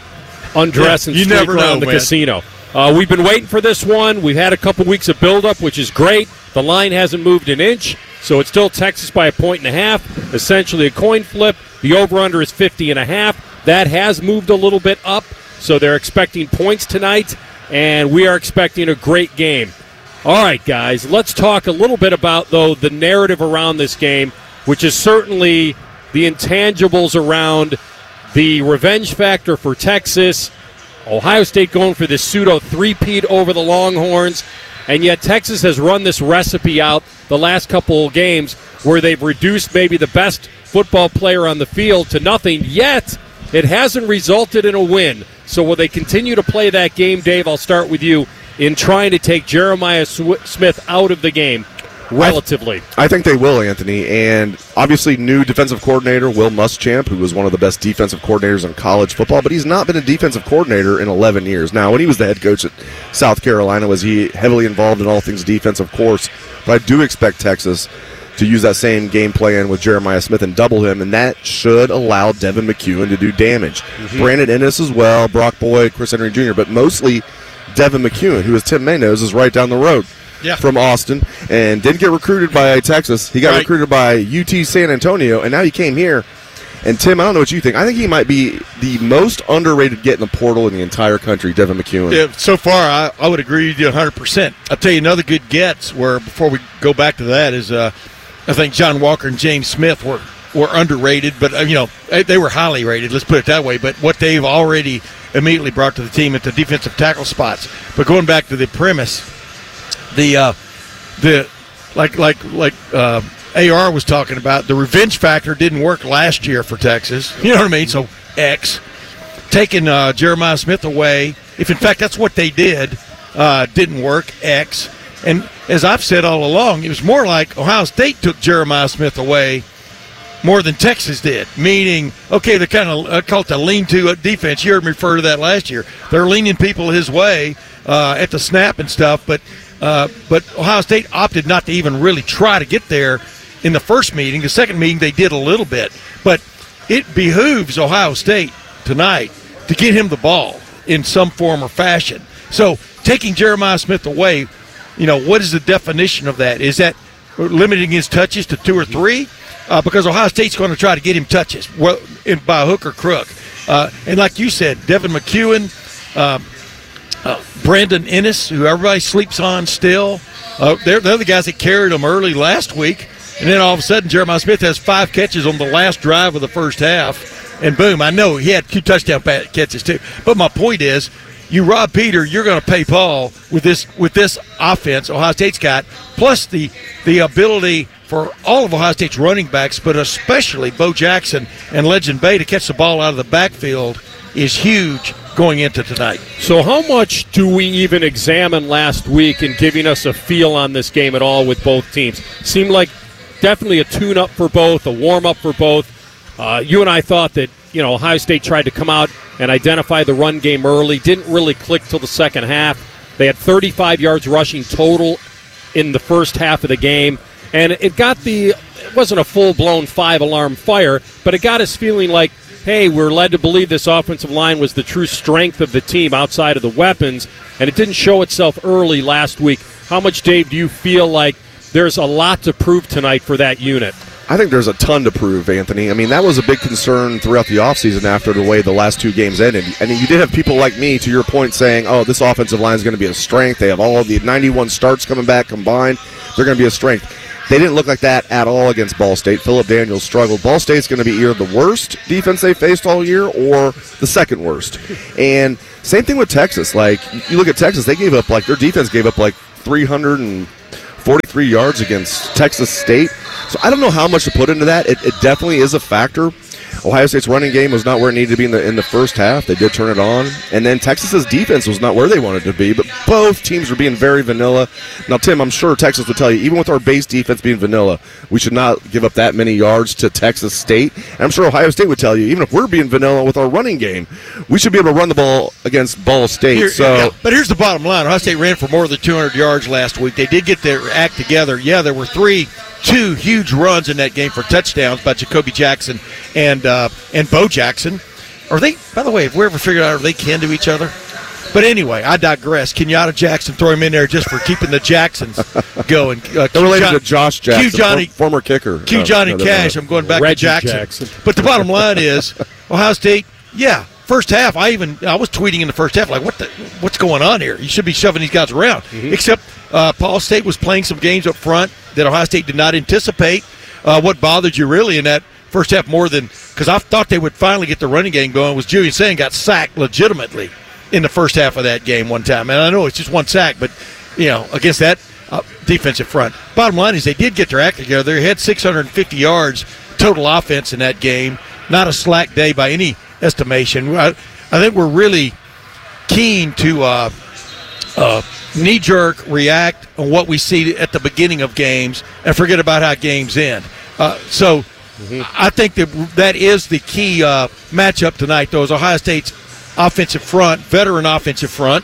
Speaker 13: undress yeah, and streak around know, the man. casino. Uh, we've been waiting for this one. We've had a couple weeks of buildup, which is great. The line hasn't moved an inch, so it's still Texas by a point and a half, essentially a coin flip. The over-under is fifty and a half. That has moved a little bit up, so they're expecting points tonight, and we are expecting a great game. All right, guys, let's talk a little bit about, though, the narrative around this game, which is certainly the intangibles around the revenge factor for Texas, Ohio State going for this pseudo three-peat over the Longhorns, and yet Texas has run this recipe out the last couple of games where they've reduced maybe the best football player on the field to nothing, yet it hasn't resulted in a win. So will they continue to play that game, Dave? I'll start with you in trying to take Jeremiah Smith out of the game relatively.
Speaker 7: I, th- I think they will, Anthony. And obviously new defensive coordinator Will Muschamp, who was one of the best defensive coordinators in college football, but he's not been a defensive coordinator in eleven years. Now, when he was the head coach at South Carolina, was he heavily involved in all things defense? Of course. But I do expect Texas to use that same game plan with Jeremiah Smith and double him, and that should allow Devin McEwen to do damage. Mm-hmm. Brandon Ennis as well, Brock Boyd, Chris Henry Junior, but mostly Devin McEwen, who, as Tim May knows, is right down the road yeah. from Austin and didn't get recruited by Texas. He got right. recruited by U T San Antonio, and now he came here. And, Tim, I don't know what you think. I think he might be the most underrated get in the portal in the entire country, Devin McEwen.
Speaker 4: Yeah, so far, I, I would agree with you one hundred percent. I'll tell you another good gets where, before we go back to that, is uh, I think John Walker and James Smith were, were underrated, but, uh, you know, they, they were highly rated, let's put it that way. But what they've already immediately brought to the team at the defensive tackle spots. But going back to the premise, the, uh, the like, like, like, uh, A R was talking about, the revenge factor didn't work last year for Texas. You know what I mean? So, X. Taking uh, Jeremiah Smith away, if in fact that's what they did, uh, didn't work, X. And as I've said all along, it was more like Ohio State took Jeremiah Smith away more than Texas did, meaning, okay, they're kind of, I call it the lean-to defense. You heard me refer to that last year. They're leaning people his way uh, at the snap and stuff, but uh, but Ohio State opted not to even really try to get there in the first meeting. The second meeting, they did a little bit. But it behooves Ohio State tonight to get him the ball in some form or fashion. So taking Jeremiah Smith away, you know, what is the definition of that? Is that limiting his touches to two or three? Uh, because Ohio State's going to try to get him touches well, in, by hook or crook. Uh, and like you said, Devin McEwen, uh, uh, Brandon Ennis, who everybody sleeps on still, uh, they're, they're the guys that carried them early last week. And then all of a sudden, Jeremiah Smith has five catches on the last drive of the first half. And boom, I know he had two touchdown catches too. But my point is, you rob Peter, you're going to pay Paul with this with this offense Ohio State's got, plus the the ability for all of Ohio State's running backs, but especially Bo Jackson and Legend Bay to catch the ball out of the backfield is huge going into tonight.
Speaker 13: So how much do we even examine last week in giving us a feel on this game at all with both teams? Seemed like definitely a tune-up for both, a warm-up for both. Uh, you and I thought that you know, Ohio State tried to come out and identify the run game early. Didn't really click till the second half. They had thirty-five yards rushing total in the first half of the game. And it got the, it wasn't a full-blown five-alarm fire, but it got us feeling like, hey, we're led to believe this offensive line was the true strength of the team outside of the weapons, and it didn't show itself early last week. How much, Dave, do you feel like there's a lot to prove tonight for that unit?
Speaker 7: I think there's a ton to prove, Anthony. I mean, that was a big concern throughout the offseason after the way the last two games ended. And you did have people like me, to your point, saying, oh, this offensive line is going to be a strength. They have all the ninety-one starts coming back combined. They're going to be a strength. They didn't look like that at all against Ball State. Phillip Daniels struggled. Ball State's going to be either the worst defense they faced all year or the second worst. And same thing with Texas. Like, you look at Texas, they gave up, like, their defense gave up, like, three hundred forty-three yards against Texas State. So I don't know how much to put into that. It, it definitely is a factor. Ohio State's running game was not where it needed to be in the in the first half. They did turn it on. And then Texas's defense was not where they wanted to be. But both teams were being very vanilla. Now, Tim, I'm sure Texas would tell you, even with our base defense being vanilla, we should not give up that many yards to Texas State. And I'm sure Ohio State would tell you, even if we're being vanilla with our running game, we should be able to run the ball against Ball State.
Speaker 4: Here,
Speaker 7: so,
Speaker 4: yeah, but here's the bottom line. Ohio State ran for more than two hundred yards last week. They did get their act together. Yeah, there were three Two huge runs in that game for touchdowns by Jacoby Jackson and uh, and Bo Jackson. Are they, by the way, have we ever figured out are they kin to each other? But anyway, I digress. Kenyatta Jackson, throw him in there just for keeping the Jacksons going. Uh,
Speaker 7: They're related John, to Josh Jackson,
Speaker 4: Q Johnny,
Speaker 7: former kicker.
Speaker 4: Q Johnny no, Cash. I'm going back
Speaker 13: Reggie
Speaker 4: to Jackson.
Speaker 13: Jackson.
Speaker 4: But the bottom line is, Ohio State, yeah, first half, I even I was tweeting in the first half, like, what the, what's going on here? You should be shoving these guys around. Mm-hmm. Except uh, Ball State was playing some games up front that Ohio State did not anticipate. Uh, what bothered you really in that first half more than – because I thought they would finally get the running game going was Julian Sayin got sacked legitimately in the first half of that game one time. And I know it's just one sack, but, you know, against that uh, defensive front. Bottom line is they did get their act together. They had six hundred fifty yards total offense in that game. Not a slack day by any estimation. I, I think we're really keen to uh, uh, knee-jerk react on what we see at the beginning of games and forget about how games end. Uh, so mm-hmm. I think that that is the key uh, matchup tonight, though, is Ohio State's offensive front, veteran offensive front,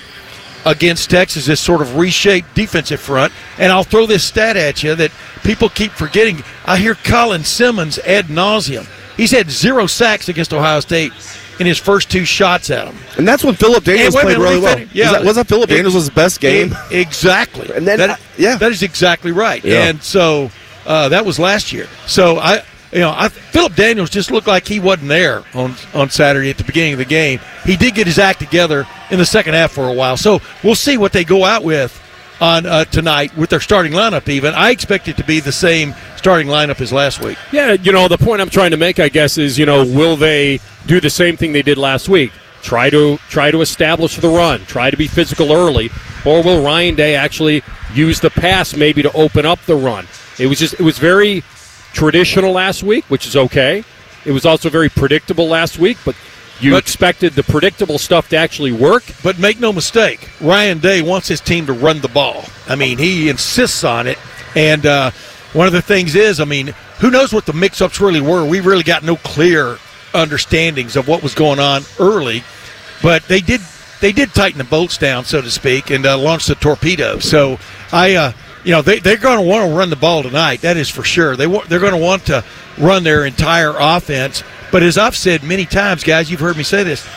Speaker 4: against Texas, this sort of reshaped defensive front. And I'll throw this stat at you that people keep forgetting. I hear Colin Simmons ad nauseum. He's had zero sacks against Ohio State in his first two shots at him.
Speaker 7: And that's when Phillip Daniels played really well.
Speaker 4: Yeah,
Speaker 7: was that, was that Phillip Daniels' best game?
Speaker 4: Exactly.
Speaker 7: And then,
Speaker 4: that,
Speaker 7: uh, yeah.
Speaker 4: that is exactly right.
Speaker 7: Yeah.
Speaker 4: And so uh, that was last year. So I, you know, I, Phillip Daniels just looked like he wasn't there on on Saturday at the beginning of the game. He did get his act together in the second half for a while. So we'll see what they go out with on uh, tonight with their starting lineup even. I expect it to be the same starting lineup as last week.
Speaker 13: Yeah, you know, the point I'm trying to make, I guess, is, you know, will they do the same thing they did last week? Try to try to establish the run, try to be physical early, or will Ryan Day actually use the pass maybe to open up the run? It was just it was very traditional last week, which is okay. It was also very predictable last week, but you but, expected the predictable stuff to actually work.
Speaker 4: But make no mistake, Ryan Day wants his team to run the ball. I mean, he insists on it. And uh, one of the things is, I mean, who knows what the mix-ups really were? We really got no clear understandings of what was going on early. But they did they did tighten the bolts down, so to speak, and uh, launch the torpedo. So, I, uh, you know, they, they're going to want to run the ball tonight. That is for sure. They wa- they're going to want to run their entire offense. But as I've said many times, guys, you've heard me say this,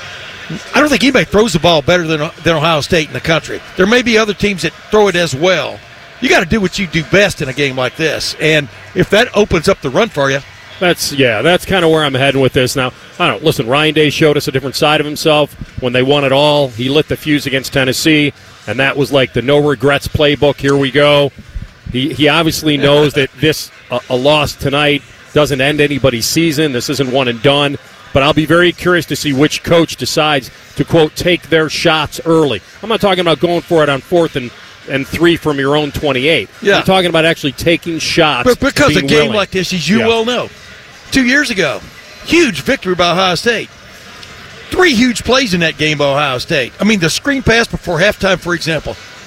Speaker 4: I don't think anybody throws the ball better than, than Ohio State in the country. There may be other teams that throw it as well. You got to do what you do best in a game like this. And if that opens up the run for you,
Speaker 13: That's yeah. That's kind of where I'm heading with this now. I don't know. Listen, Ryan Day showed us a different side of himself when they won it all. He lit the fuse against Tennessee, and that was like the no regrets playbook. Here we go. He he obviously knows that this a, a loss tonight doesn't end anybody's season. This isn't one and done. But I'll be very curious to see which coach decides to, quote, take their shots early. I'm not talking about going for it on fourth and, and three from your own twenty-eight.
Speaker 4: Yeah.
Speaker 13: I'm talking about actually taking shots.
Speaker 4: But because a game
Speaker 13: willing.
Speaker 4: like this, as you
Speaker 13: yeah.
Speaker 4: well know, two years ago, huge victory by Ohio State. Three huge plays in that game by Ohio State. I mean, the screen pass before halftime, for example,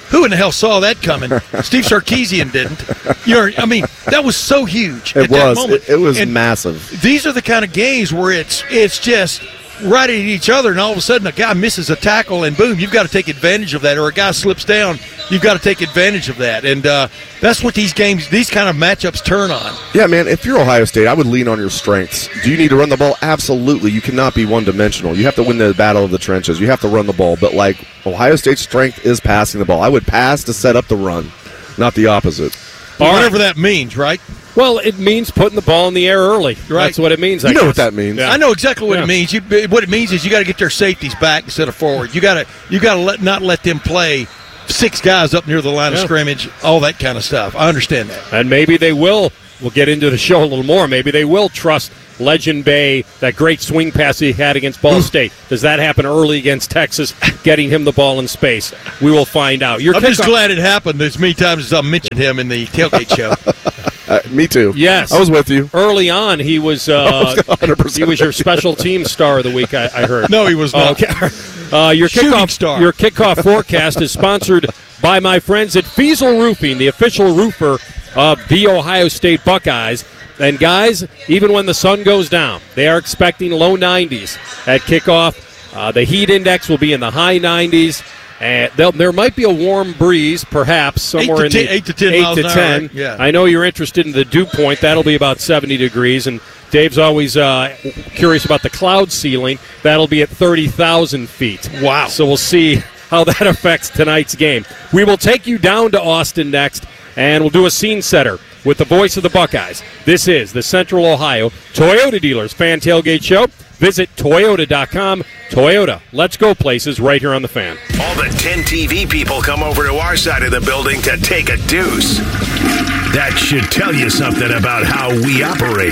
Speaker 4: who in the hell saw that coming? Steve Sarkisian didn't. You know, I mean, that was so huge
Speaker 7: It
Speaker 4: at
Speaker 7: was.
Speaker 4: that moment.
Speaker 7: It, it was
Speaker 4: And
Speaker 7: massive.
Speaker 4: These are the kind of games where it's it's just right at each other, and all of a sudden a guy misses a tackle, and boom, you've got to take advantage of that. Or a guy slips down, you've got to take advantage of that. And uh, that's what these games, these kind of matchups turn on.
Speaker 7: Yeah, man, if you're Ohio State, I would lean on your strengths. Do you need to run the ball? Absolutely. You cannot be one-dimensional. You have to win the battle of the trenches. You have to run the ball. But, like, Ohio State's strength is passing the ball. I would pass to set up the run, not the opposite.
Speaker 4: Whatever that means, right?
Speaker 11: Well, it means putting the ball in the air early. Right. That's what it means. I
Speaker 7: You know
Speaker 11: guess.
Speaker 7: what that means.
Speaker 11: Yeah.
Speaker 4: I know exactly what
Speaker 11: Yeah.
Speaker 4: it means. You, what it means is you got to get their safeties back instead of forward. You got to you got to let not let them play six guys up near the line
Speaker 11: Yeah.
Speaker 4: of scrimmage. All that kind of stuff. I understand that.
Speaker 11: And maybe they will. We'll get into the show a little more. Maybe they will trust Legend Bay, that great swing pass he had against Ball State. Does that happen early against Texas, getting him the ball in space? We will find out. Your
Speaker 4: I'm just
Speaker 11: kickoff-
Speaker 4: glad it happened as many times as I mentioned him in the tailgate show.
Speaker 7: Uh, me too.
Speaker 11: Yes,
Speaker 7: I was with you.
Speaker 11: Early on, he was. Uh, he was your special team star of the week. I, I heard.
Speaker 4: No, he was not.
Speaker 11: Okay. Uh, your
Speaker 4: Shooting
Speaker 11: kickoff
Speaker 4: star.
Speaker 11: Your kickoff forecast is sponsored by my friends at Fiesel Roofing, the official roofer of the Ohio State Buckeyes. And guys, even when the sun goes down, they are expecting low nineties at kickoff. Uh, the heat index will be in the high nineties. And there might be a warm breeze, perhaps, somewhere
Speaker 4: Eight to
Speaker 11: in the
Speaker 4: ten- eight to ten
Speaker 11: eight
Speaker 4: miles
Speaker 11: to
Speaker 4: an hour,
Speaker 11: ten.
Speaker 4: right? Yeah.
Speaker 11: I know you're interested in the dew point. That'll be about seventy degrees. And Dave's always uh, curious about the cloud ceiling. That'll be at thirty thousand feet.
Speaker 4: Wow.
Speaker 11: So we'll see how that affects tonight's game. We will take you down to Austin next, and we'll do a scene setter with the voice of the Buckeyes. This is the Central Ohio Toyota Dealers Fan Tailgate Show. Visit Toyota dot com. Toyota, let's go places right here on the Fan.
Speaker 5: All the ten T V people come over to our side of the building to take a deuce. That should tell you something about how we operate.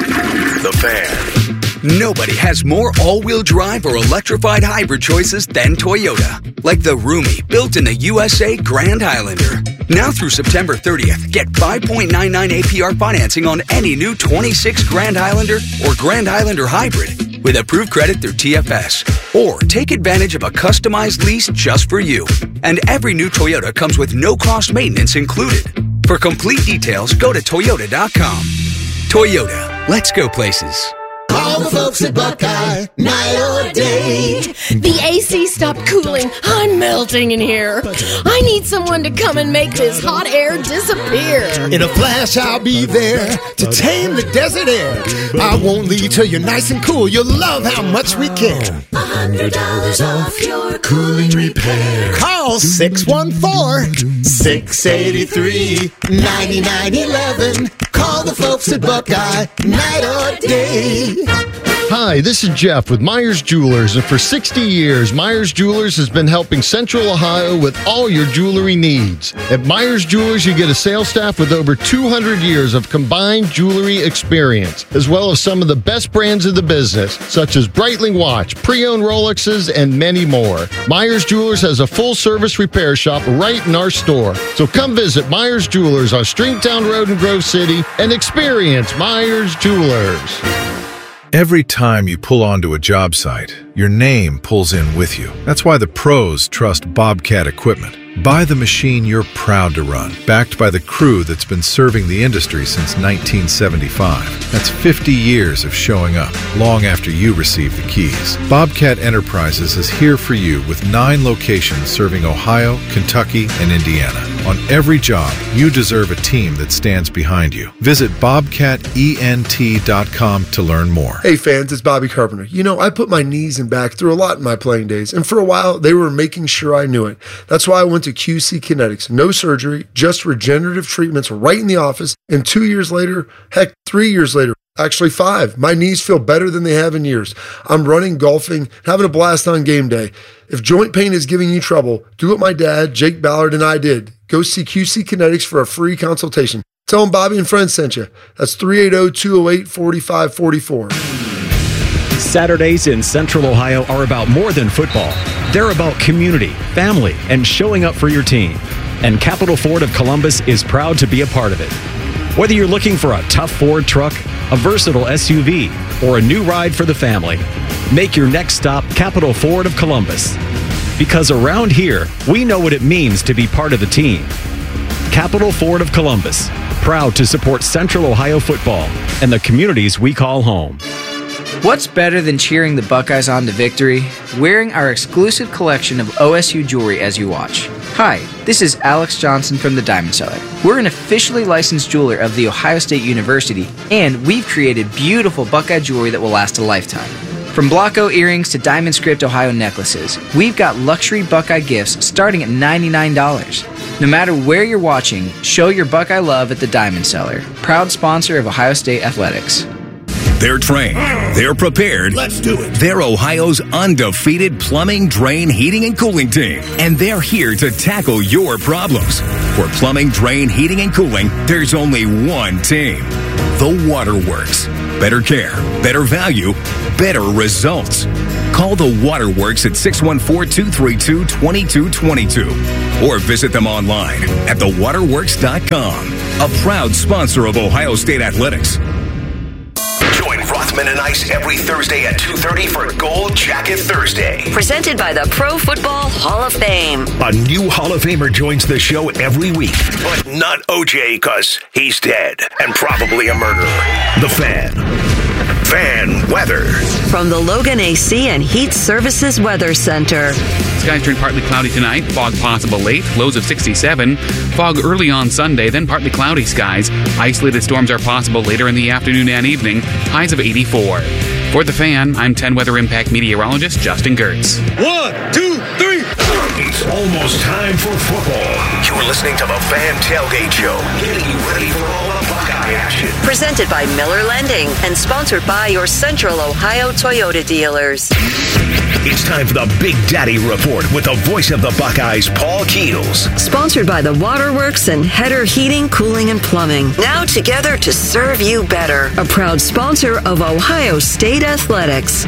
Speaker 5: The Fan.
Speaker 29: Nobody has more all-wheel drive or electrified hybrid choices than Toyota. Like the roomy, built in the U S A Grand Highlander. Now through September thirtieth, get five point nine nine A P R financing on any new twenty-six Grand Highlander or Grand Highlander Hybrid with approved credit through T F S. Or take advantage of a customized lease just for you. And every new Toyota comes with no-cost maintenance included. For complete details, go to Toyota dot com. Toyota, let's go places.
Speaker 12: Call the folks at Buckeye, night or day.
Speaker 14: The A C stopped cooling. I'm melting in here. I need someone to come and make this hot air disappear.
Speaker 12: In a flash, I'll be there to tame the desert air. I won't leave till you're nice and cool. You'll love how much we care.
Speaker 14: A hundred dollars off your cooling repair.
Speaker 12: Call six one four, six eight three, nine nine one one. Call the folks at Buckeye, night or day.
Speaker 15: Hi, this is Jeff with Myers Jewelers, and for sixty years, Myers Jewelers has been helping Central Ohio with all your jewelry needs. At Myers Jewelers, you get a sales staff with over two hundred years of combined jewelry experience, as well as some of the best brands in the business, such as Breitling Watch, pre-owned Rolexes, and many more. Myers Jewelers has a full-service repair shop right in our store. So come visit Myers Jewelers on Stringtown Road in Grove City and experience Myers Jewelers.
Speaker 16: Every time you pull onto a job site, your name pulls in with you. That's why the pros trust Bobcat equipment. Buy the machine you're proud to run, backed by the crew that's been serving the industry since nineteen seventy-five. That's fifty years of showing up, long after you receive the keys. Bobcat Enterprises is here for you with nine locations serving Ohio, Kentucky, and Indiana. On every job, you deserve a team that stands behind you. Visit bobcat E N T dot com to learn more.
Speaker 17: Hey fans, it's Bobby Carpenter. You know, I put my knees and back through a lot in my playing days, and for a while, they were making sure I knew it. That's why I went to Q C Kinetics. No surgery, just regenerative treatments right in the office, and two years later, heck, three years later, actually five, my knees feel better than they have in years. I'm running, golfing, having a blast on game day. If joint pain is giving you trouble, do what my dad, Jake Ballard, and I did. Go see Q C Kinetics for a free consultation. Tell them Bobby and friends sent you. That's three eight zero, two zero eight, four five four four.
Speaker 2: Saturdays in Central Ohio are about more than football. They're about community, family, and showing up for your team. And Capital Ford of Columbus is proud to be a part of it. Whether you're looking for a tough Ford truck, a versatile S U V, or a new ride for the family, make your next stop Capital Ford of Columbus. Because around here, we know what it means to be part of the team. Capital Ford of Columbus, proud to support Central Ohio football and the communities we call home.
Speaker 1: What's better than cheering the Buckeyes on to victory? Wearing our exclusive collection of O S U jewelry as you watch. Hi, this is Alex Johnson from the Diamond Cellar. We're an officially licensed jeweler of The Ohio State University, and we've created beautiful Buckeye jewelry that will last a lifetime. From Blocko earrings to Diamond Script Ohio necklaces, we've got luxury Buckeye gifts starting at ninety-nine dollars. No matter where you're watching, show your Buckeye love at the Diamond Cellar, proud sponsor of Ohio State Athletics.
Speaker 8: They're trained. They're prepared.
Speaker 12: Let's do it.
Speaker 8: They're Ohio's undefeated plumbing, drain, heating, and cooling team. And they're here to tackle your problems. For plumbing, drain, heating, and cooling, there's only one team. The Waterworks. Better care, better value, better results. Call the Waterworks at six one four, two three two, two two two two or visit them online at the waterworks dot com. A proud sponsor of Ohio State Athletics.
Speaker 5: Join Rothman and Ice every Thursday at two thirty for Gold Jacket Thursday.
Speaker 6: Presented by the Pro Football Hall of Fame.
Speaker 5: A new Hall of Famer joins the show every week. But not O J, because he's dead and probably a murderer. The Fan. Fan weather.
Speaker 6: From the Logan A C and Heat Services Weather Center.
Speaker 9: Skies turn partly cloudy tonight. Fog possible late. Lows of sixty-seven. Fog early on Sunday, then partly cloudy skies. Isolated storms are possible later in the afternoon and evening. Highs of eighty-four. For The Fan, I'm ten Weather Impact meteorologist Justin Gertz.
Speaker 5: One, two, three. It's almost time for football. You're listening to the Fan Tailgate Show, getting you ready for all the Buckeye action.
Speaker 6: Presented by Miller Lending and sponsored by your Central Ohio Toyota dealers.
Speaker 5: It's time for the Big Daddy Report with the voice of the Buckeyes, Paul Keels.
Speaker 6: Sponsored by the Waterworks and Header Heating, Cooling, and Plumbing. Now together to serve you better. A proud sponsor of Ohio State Athletics.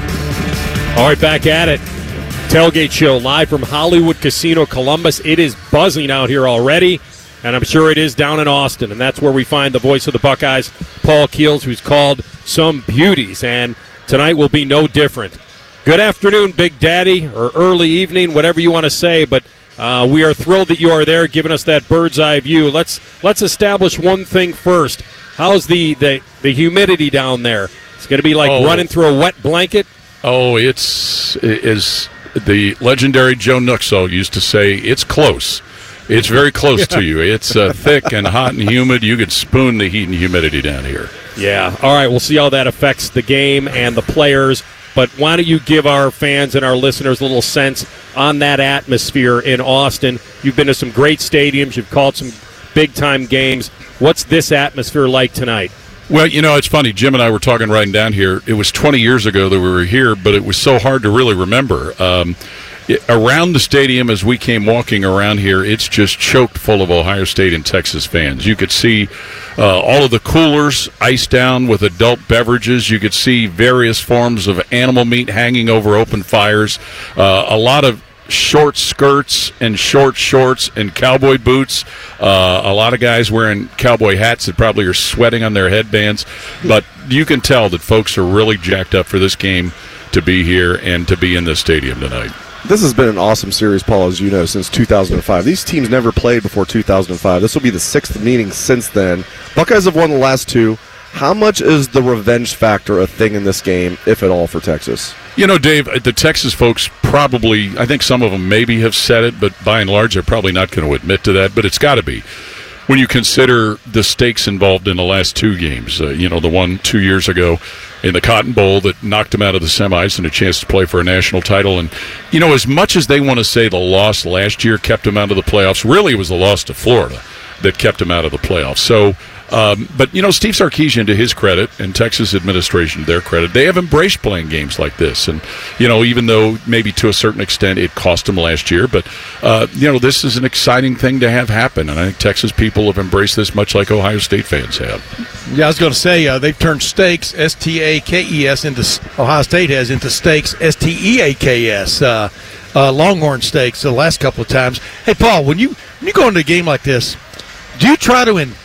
Speaker 11: All right, back at it. Tailgate Show live from Hollywood Casino Columbus. It is buzzing out here already, and I'm sure it is down in Austin, and that's where we find the voice of the Buckeyes, Paul Keels, who's called some beauties, and tonight will be no different. Good afternoon, Big Daddy, or early evening, whatever you want to say, but uh, we are thrilled that you are there, giving us that bird's eye view. Let's let's establish one thing first. How's the, the, the humidity down there? It's going to be like
Speaker 10: oh.
Speaker 11: running through a wet blanket?
Speaker 10: Oh, it's is the legendary Joe Nuxo used to say, it's close. It's very close yeah. to you. It's uh, thick and hot and humid. You could spoon the heat and humidity down here.
Speaker 11: Yeah. All right, we'll see how that affects the game and the players. But why don't you give our fans and our listeners a little sense on that atmosphere in Austin? You've been to some great stadiums. You've called some big-time games. What's this atmosphere like tonight?
Speaker 10: Well, you know, it's funny. Jim and I were talking right down here. It was twenty years ago that we were here, but it was so hard to really remember. Um, it, around the stadium, as we came walking around here, it's just choked full of Ohio State and Texas fans. You could see uh, all of the coolers iced down with adult beverages. You could see various forms of animal meat hanging over open fires. Uh, a lot of short skirts and short shorts and cowboy boots. Uh, a lot of guys wearing cowboy hats that probably are sweating on their headbands. But you can tell that folks are really jacked up for this game to be here and to be in this stadium tonight.
Speaker 7: This has been an awesome series, Paul, as you know, since two thousand five. These teams never played before two thousand five. This will be the sixth meeting since then. Buckeyes have won the last two. How much is the revenge factor a thing in this game, if at all, for Texas?
Speaker 10: You know, Dave, the Texas folks probably, I think some of them maybe have said it, but by and large they're probably not going to admit to that, but it's got to be. When you consider the stakes involved in the last two games, uh, you know, the one two years ago in the Cotton Bowl that knocked them out of the semis and a chance to play for a national title. And, you know, as much as they want to say the loss last year kept them out of the playoffs, really it was the loss to Florida that kept them out of the playoffs. So, um, but, you know, Steve Sarkisian, to his credit, and Texas administration, to their credit, they have embraced playing games like this. And, you know, even though maybe to a certain extent it cost them last year, but, uh, you know, this is an exciting thing to have happen. And I think Texas people have embraced this much like Ohio State fans have.
Speaker 4: Yeah, I was going to say, uh, they've turned stakes, S T A K E S, into Ohio State has into stakes, S T E A K S, uh, uh, Longhorn Stakes the last couple of times. Hey, Paul, when you when you go into a game like this, do you try to, in,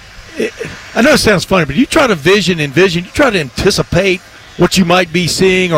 Speaker 4: I know it sounds funny, but you try to vision, envision, you try to anticipate what you might be seeing, or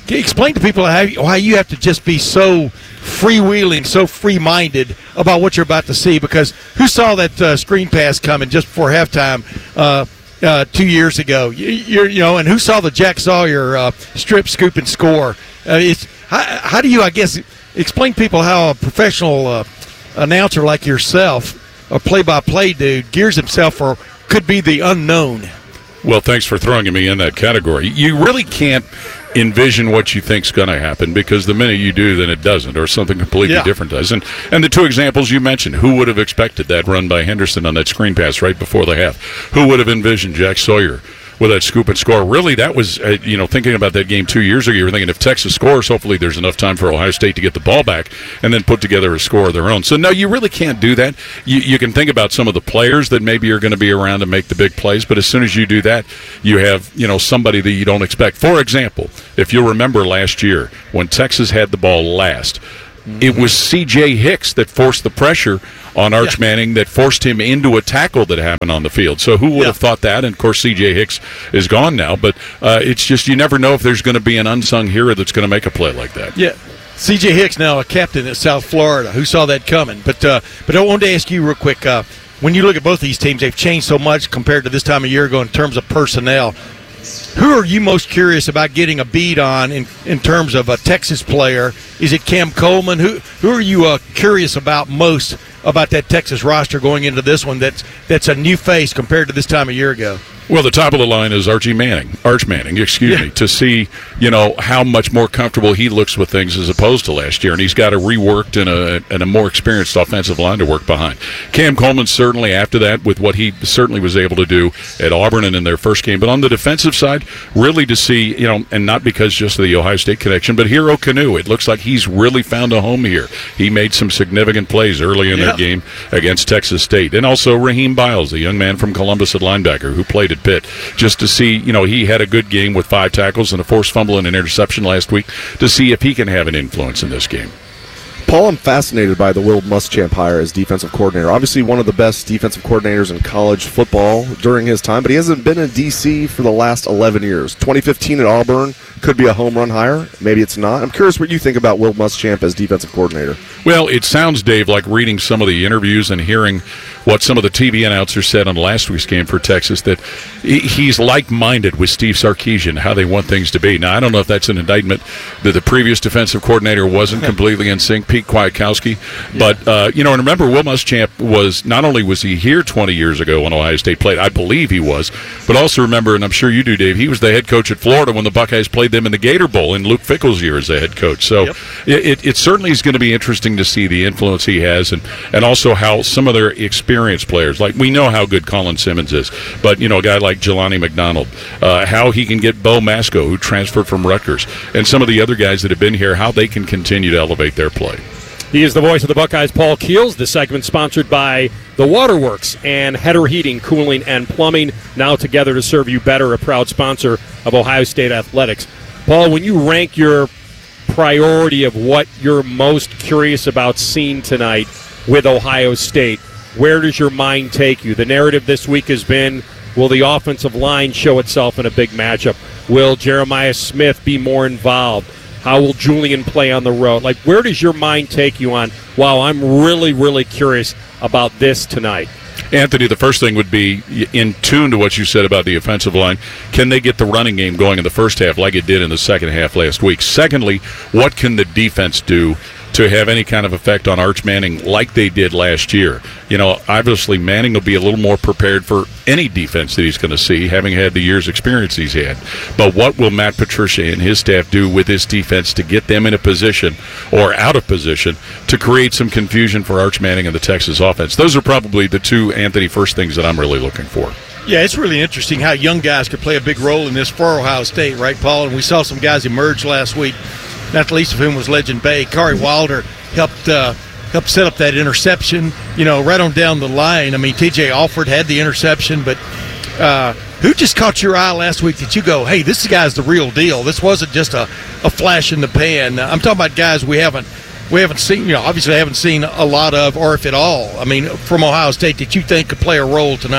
Speaker 4: explain to people how, why you have to just be so freewheeling, so free-minded about what you're about to see, because who saw that uh, screen pass coming just before halftime uh, uh, two years ago? You, you're, you know, and who saw the Jack Sawyer uh, strip, scoop, and score? Uh, it's how, how do you, I guess, explain to people how a professional uh, announcer like yourself, a play-by-play dude, gears himself for could be the unknown?
Speaker 10: Well, thanks for throwing me in that category. You really can't envision what you think's going to happen, because the minute you do, then it doesn't, or something completely
Speaker 4: Yeah.
Speaker 10: different does. And and the two examples you mentioned, who would have expected that run by Henderson on that screen pass right before the half? Who would have envisioned Jack Sawyer with that scoop and score? Really, that was, uh, you know, thinking about that game two years ago, you were thinking if Texas scores, hopefully there's enough time for Ohio State to get the ball back and then put together a score of their own. So, no, you really can't do that. You, you can think about some of the players that maybe are going to be around to make the big plays, but as soon as you do that, you have, you know, somebody that you don't expect. For example, if you'll remember last year when Texas had the ball last, it was C J Hicks that forced the pressure on Arch
Speaker 4: Yeah.
Speaker 10: Manning, that forced him into a tackle that happened on the field. So who would
Speaker 4: Yeah.
Speaker 10: have thought that? And, of course, C J Hicks is gone now. But uh, it's just you never know if there's going to be an unsung hero that's going to make a play like that.
Speaker 4: Yeah. C J Hicks now a captain at South Florida. Who saw that coming? But uh, but I wanted to ask you real quick, uh, when you look at both these teams, they've changed so much compared to this time a year ago in terms of personnel. Who are you most curious about getting a beat on in, in terms of a Texas player? Is it Cam Coleman? Who who are you uh, curious about most about that Texas roster going into this one that's that's a new face compared to this time a year ago?
Speaker 10: Well, the top of the line is Archie Manning, Arch Manning, excuse
Speaker 4: Yeah.
Speaker 10: me, to see, you know, how much more comfortable he looks with things as opposed to last year. And he's got a reworked and a, and a more experienced offensive line to work behind. Cam Coleman certainly after that with what he certainly was able to do at Auburn and in their first game. But on the defensive side, really to see, you know, and not because just of the Ohio State connection, but Hero Kanu, it looks like he's really found a home here. He made some significant plays early in
Speaker 4: Yeah.
Speaker 10: their game against Texas State. And also Raheem Biles, the young man from Columbus at linebacker who played at Pitt, just to see, you know, he had a good game with five tackles and a forced fumble and an interception last week, to see if he can have an influence in this game.
Speaker 7: Paul, I'm fascinated by the Will Muschamp hire as defensive coordinator. Obviously one of the best defensive coordinators in college football during his time, but he hasn't been in D C for the last eleven years. twenty fifteen at Auburn could be a home run hire. Maybe it's not. I'm curious what you think about Will Muschamp as defensive coordinator.
Speaker 10: Well, it sounds, Dave, like reading some of the interviews and hearing what some of the T V announcers said on last week's game for Texas, that he- he's like-minded with Steve Sarkisian, how they want things to be. Now, I don't know if that's an indictment that the previous defensive coordinator wasn't completely in sync, Pete Kwiatkowski, but, uh, you know, and remember, Will Muschamp was, not only was he here twenty years ago when Ohio State played, I believe he was, but also remember, and I'm sure you do, Dave, he was the head coach at Florida when the Buckeyes played them in the Gator Bowl in Luke Fickell's year as the head coach. So
Speaker 4: Yep.
Speaker 10: it, it, it certainly is going to be interesting to see the influence he has, and, and also how some of their experienced players, like we know how good Colin Simmons is, but, you know, a guy like Jelani McDonald, uh, how he can get Bo Masco, who transferred from Rutgers, and some of the other guys that have been here, how they can continue to elevate their play.
Speaker 11: He is the voice of the Buckeyes, Paul Keels. This segment sponsored by The Waterworks and Header Heating, Cooling, and Plumbing, now together to serve you better, a proud sponsor of Ohio State Athletics. Paul, when you rank your priority of what you're most curious about seeing tonight with Ohio State, where does your mind take you? The narrative this week has been, will the offensive line show itself in a big matchup? Will Jeremiah Smith be more involved? How will Julian play on the road? Like, where does your mind take you on, wow, I'm really, really curious about this tonight?
Speaker 10: Anthony, the first thing would be in tune to what you said about the offensive line. Can they get the running game going in the first half like it did in the second half last week? Secondly, what can the defense do to have any kind of effect on Arch Manning like they did last year? You know, obviously Manning will be a little more prepared for any defense that he's going to see, having had the year's experience he's had. But what will Matt Patricia and his staff do with this defense to get them in a position or out of position to create some confusion for Arch Manning and the Texas offense? Those are probably the two, Anthony, first things that I'm really looking for.
Speaker 4: Yeah, it's really interesting how young guys could play a big role in this for Ohio State, right, Paul? And we saw some guys emerge last week, not the least of whom was Legend Bay. Kari Wilder helped uh, helped set up that interception, you know, right on down the line. I mean, T J Alford had the interception, but uh, who just caught your eye last week that you go, hey, this guy's the real deal? This wasn't just a, a flash in the pan. I'm talking about guys we haven't we haven't seen, you know, obviously haven't seen a lot of, or if at all, I mean, from Ohio State that you think could play a role tonight.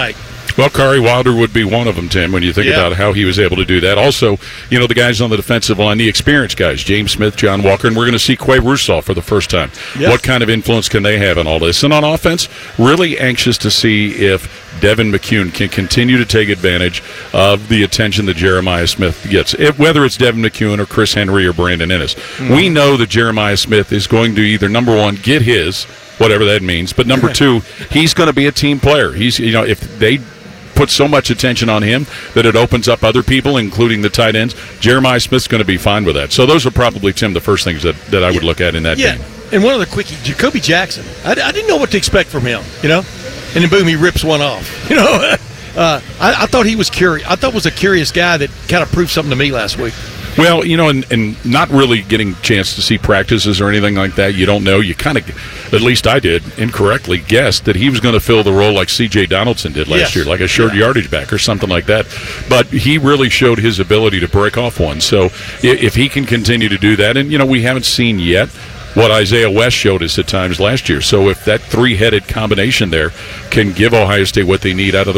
Speaker 10: Well, Kari Wilder would be one of them, Tim, when you think
Speaker 4: Yeah.
Speaker 10: about how he was able to do that. Also, you know, the guys on the defensive line, the experienced guys, James Smith, John Walker, and we're going to see Quay Russaw for the first time.
Speaker 4: Yeah.
Speaker 10: What kind of influence can they have in all this? And on offense, really anxious to see if Devin McCune can continue to take advantage of the attention that Jeremiah Smith gets, if, whether it's Devin McCune or Chris Henry or Brandon Ennis.
Speaker 4: Mm-hmm.
Speaker 10: We know that Jeremiah Smith is going to either, number one, get his, whatever that means, but number two, he's going to be a team player. He's, you know, if they put so much attention on him that it opens up other people, including the tight ends, Jeremiah Smith's going to be fine with that. So those are probably, Tim, the first things that, that I would look at in that
Speaker 4: Yeah,
Speaker 10: game.
Speaker 4: and one other quickie, Jacoby Jackson. I, I didn't know what to expect from him, you know, and then boom, he rips one off. You know, uh, I, I thought he was curious. I thought was a curious guy that kind of proved something to me last week.
Speaker 10: Well, you know, and, and not really getting a chance to see practices or anything like that, you don't know. You kind of, at least I did, incorrectly guessed that he was going to fill the role like C J Donaldson did last
Speaker 4: Yes.
Speaker 10: year, like a short
Speaker 4: Yeah.
Speaker 10: yardage back or something like that. But he really showed his ability to break off one. So i- if he can continue to do that, and, you know, we haven't seen yet what Isaiah West showed us at times last year. So if that three-headed combination there can give Ohio State what they need out of the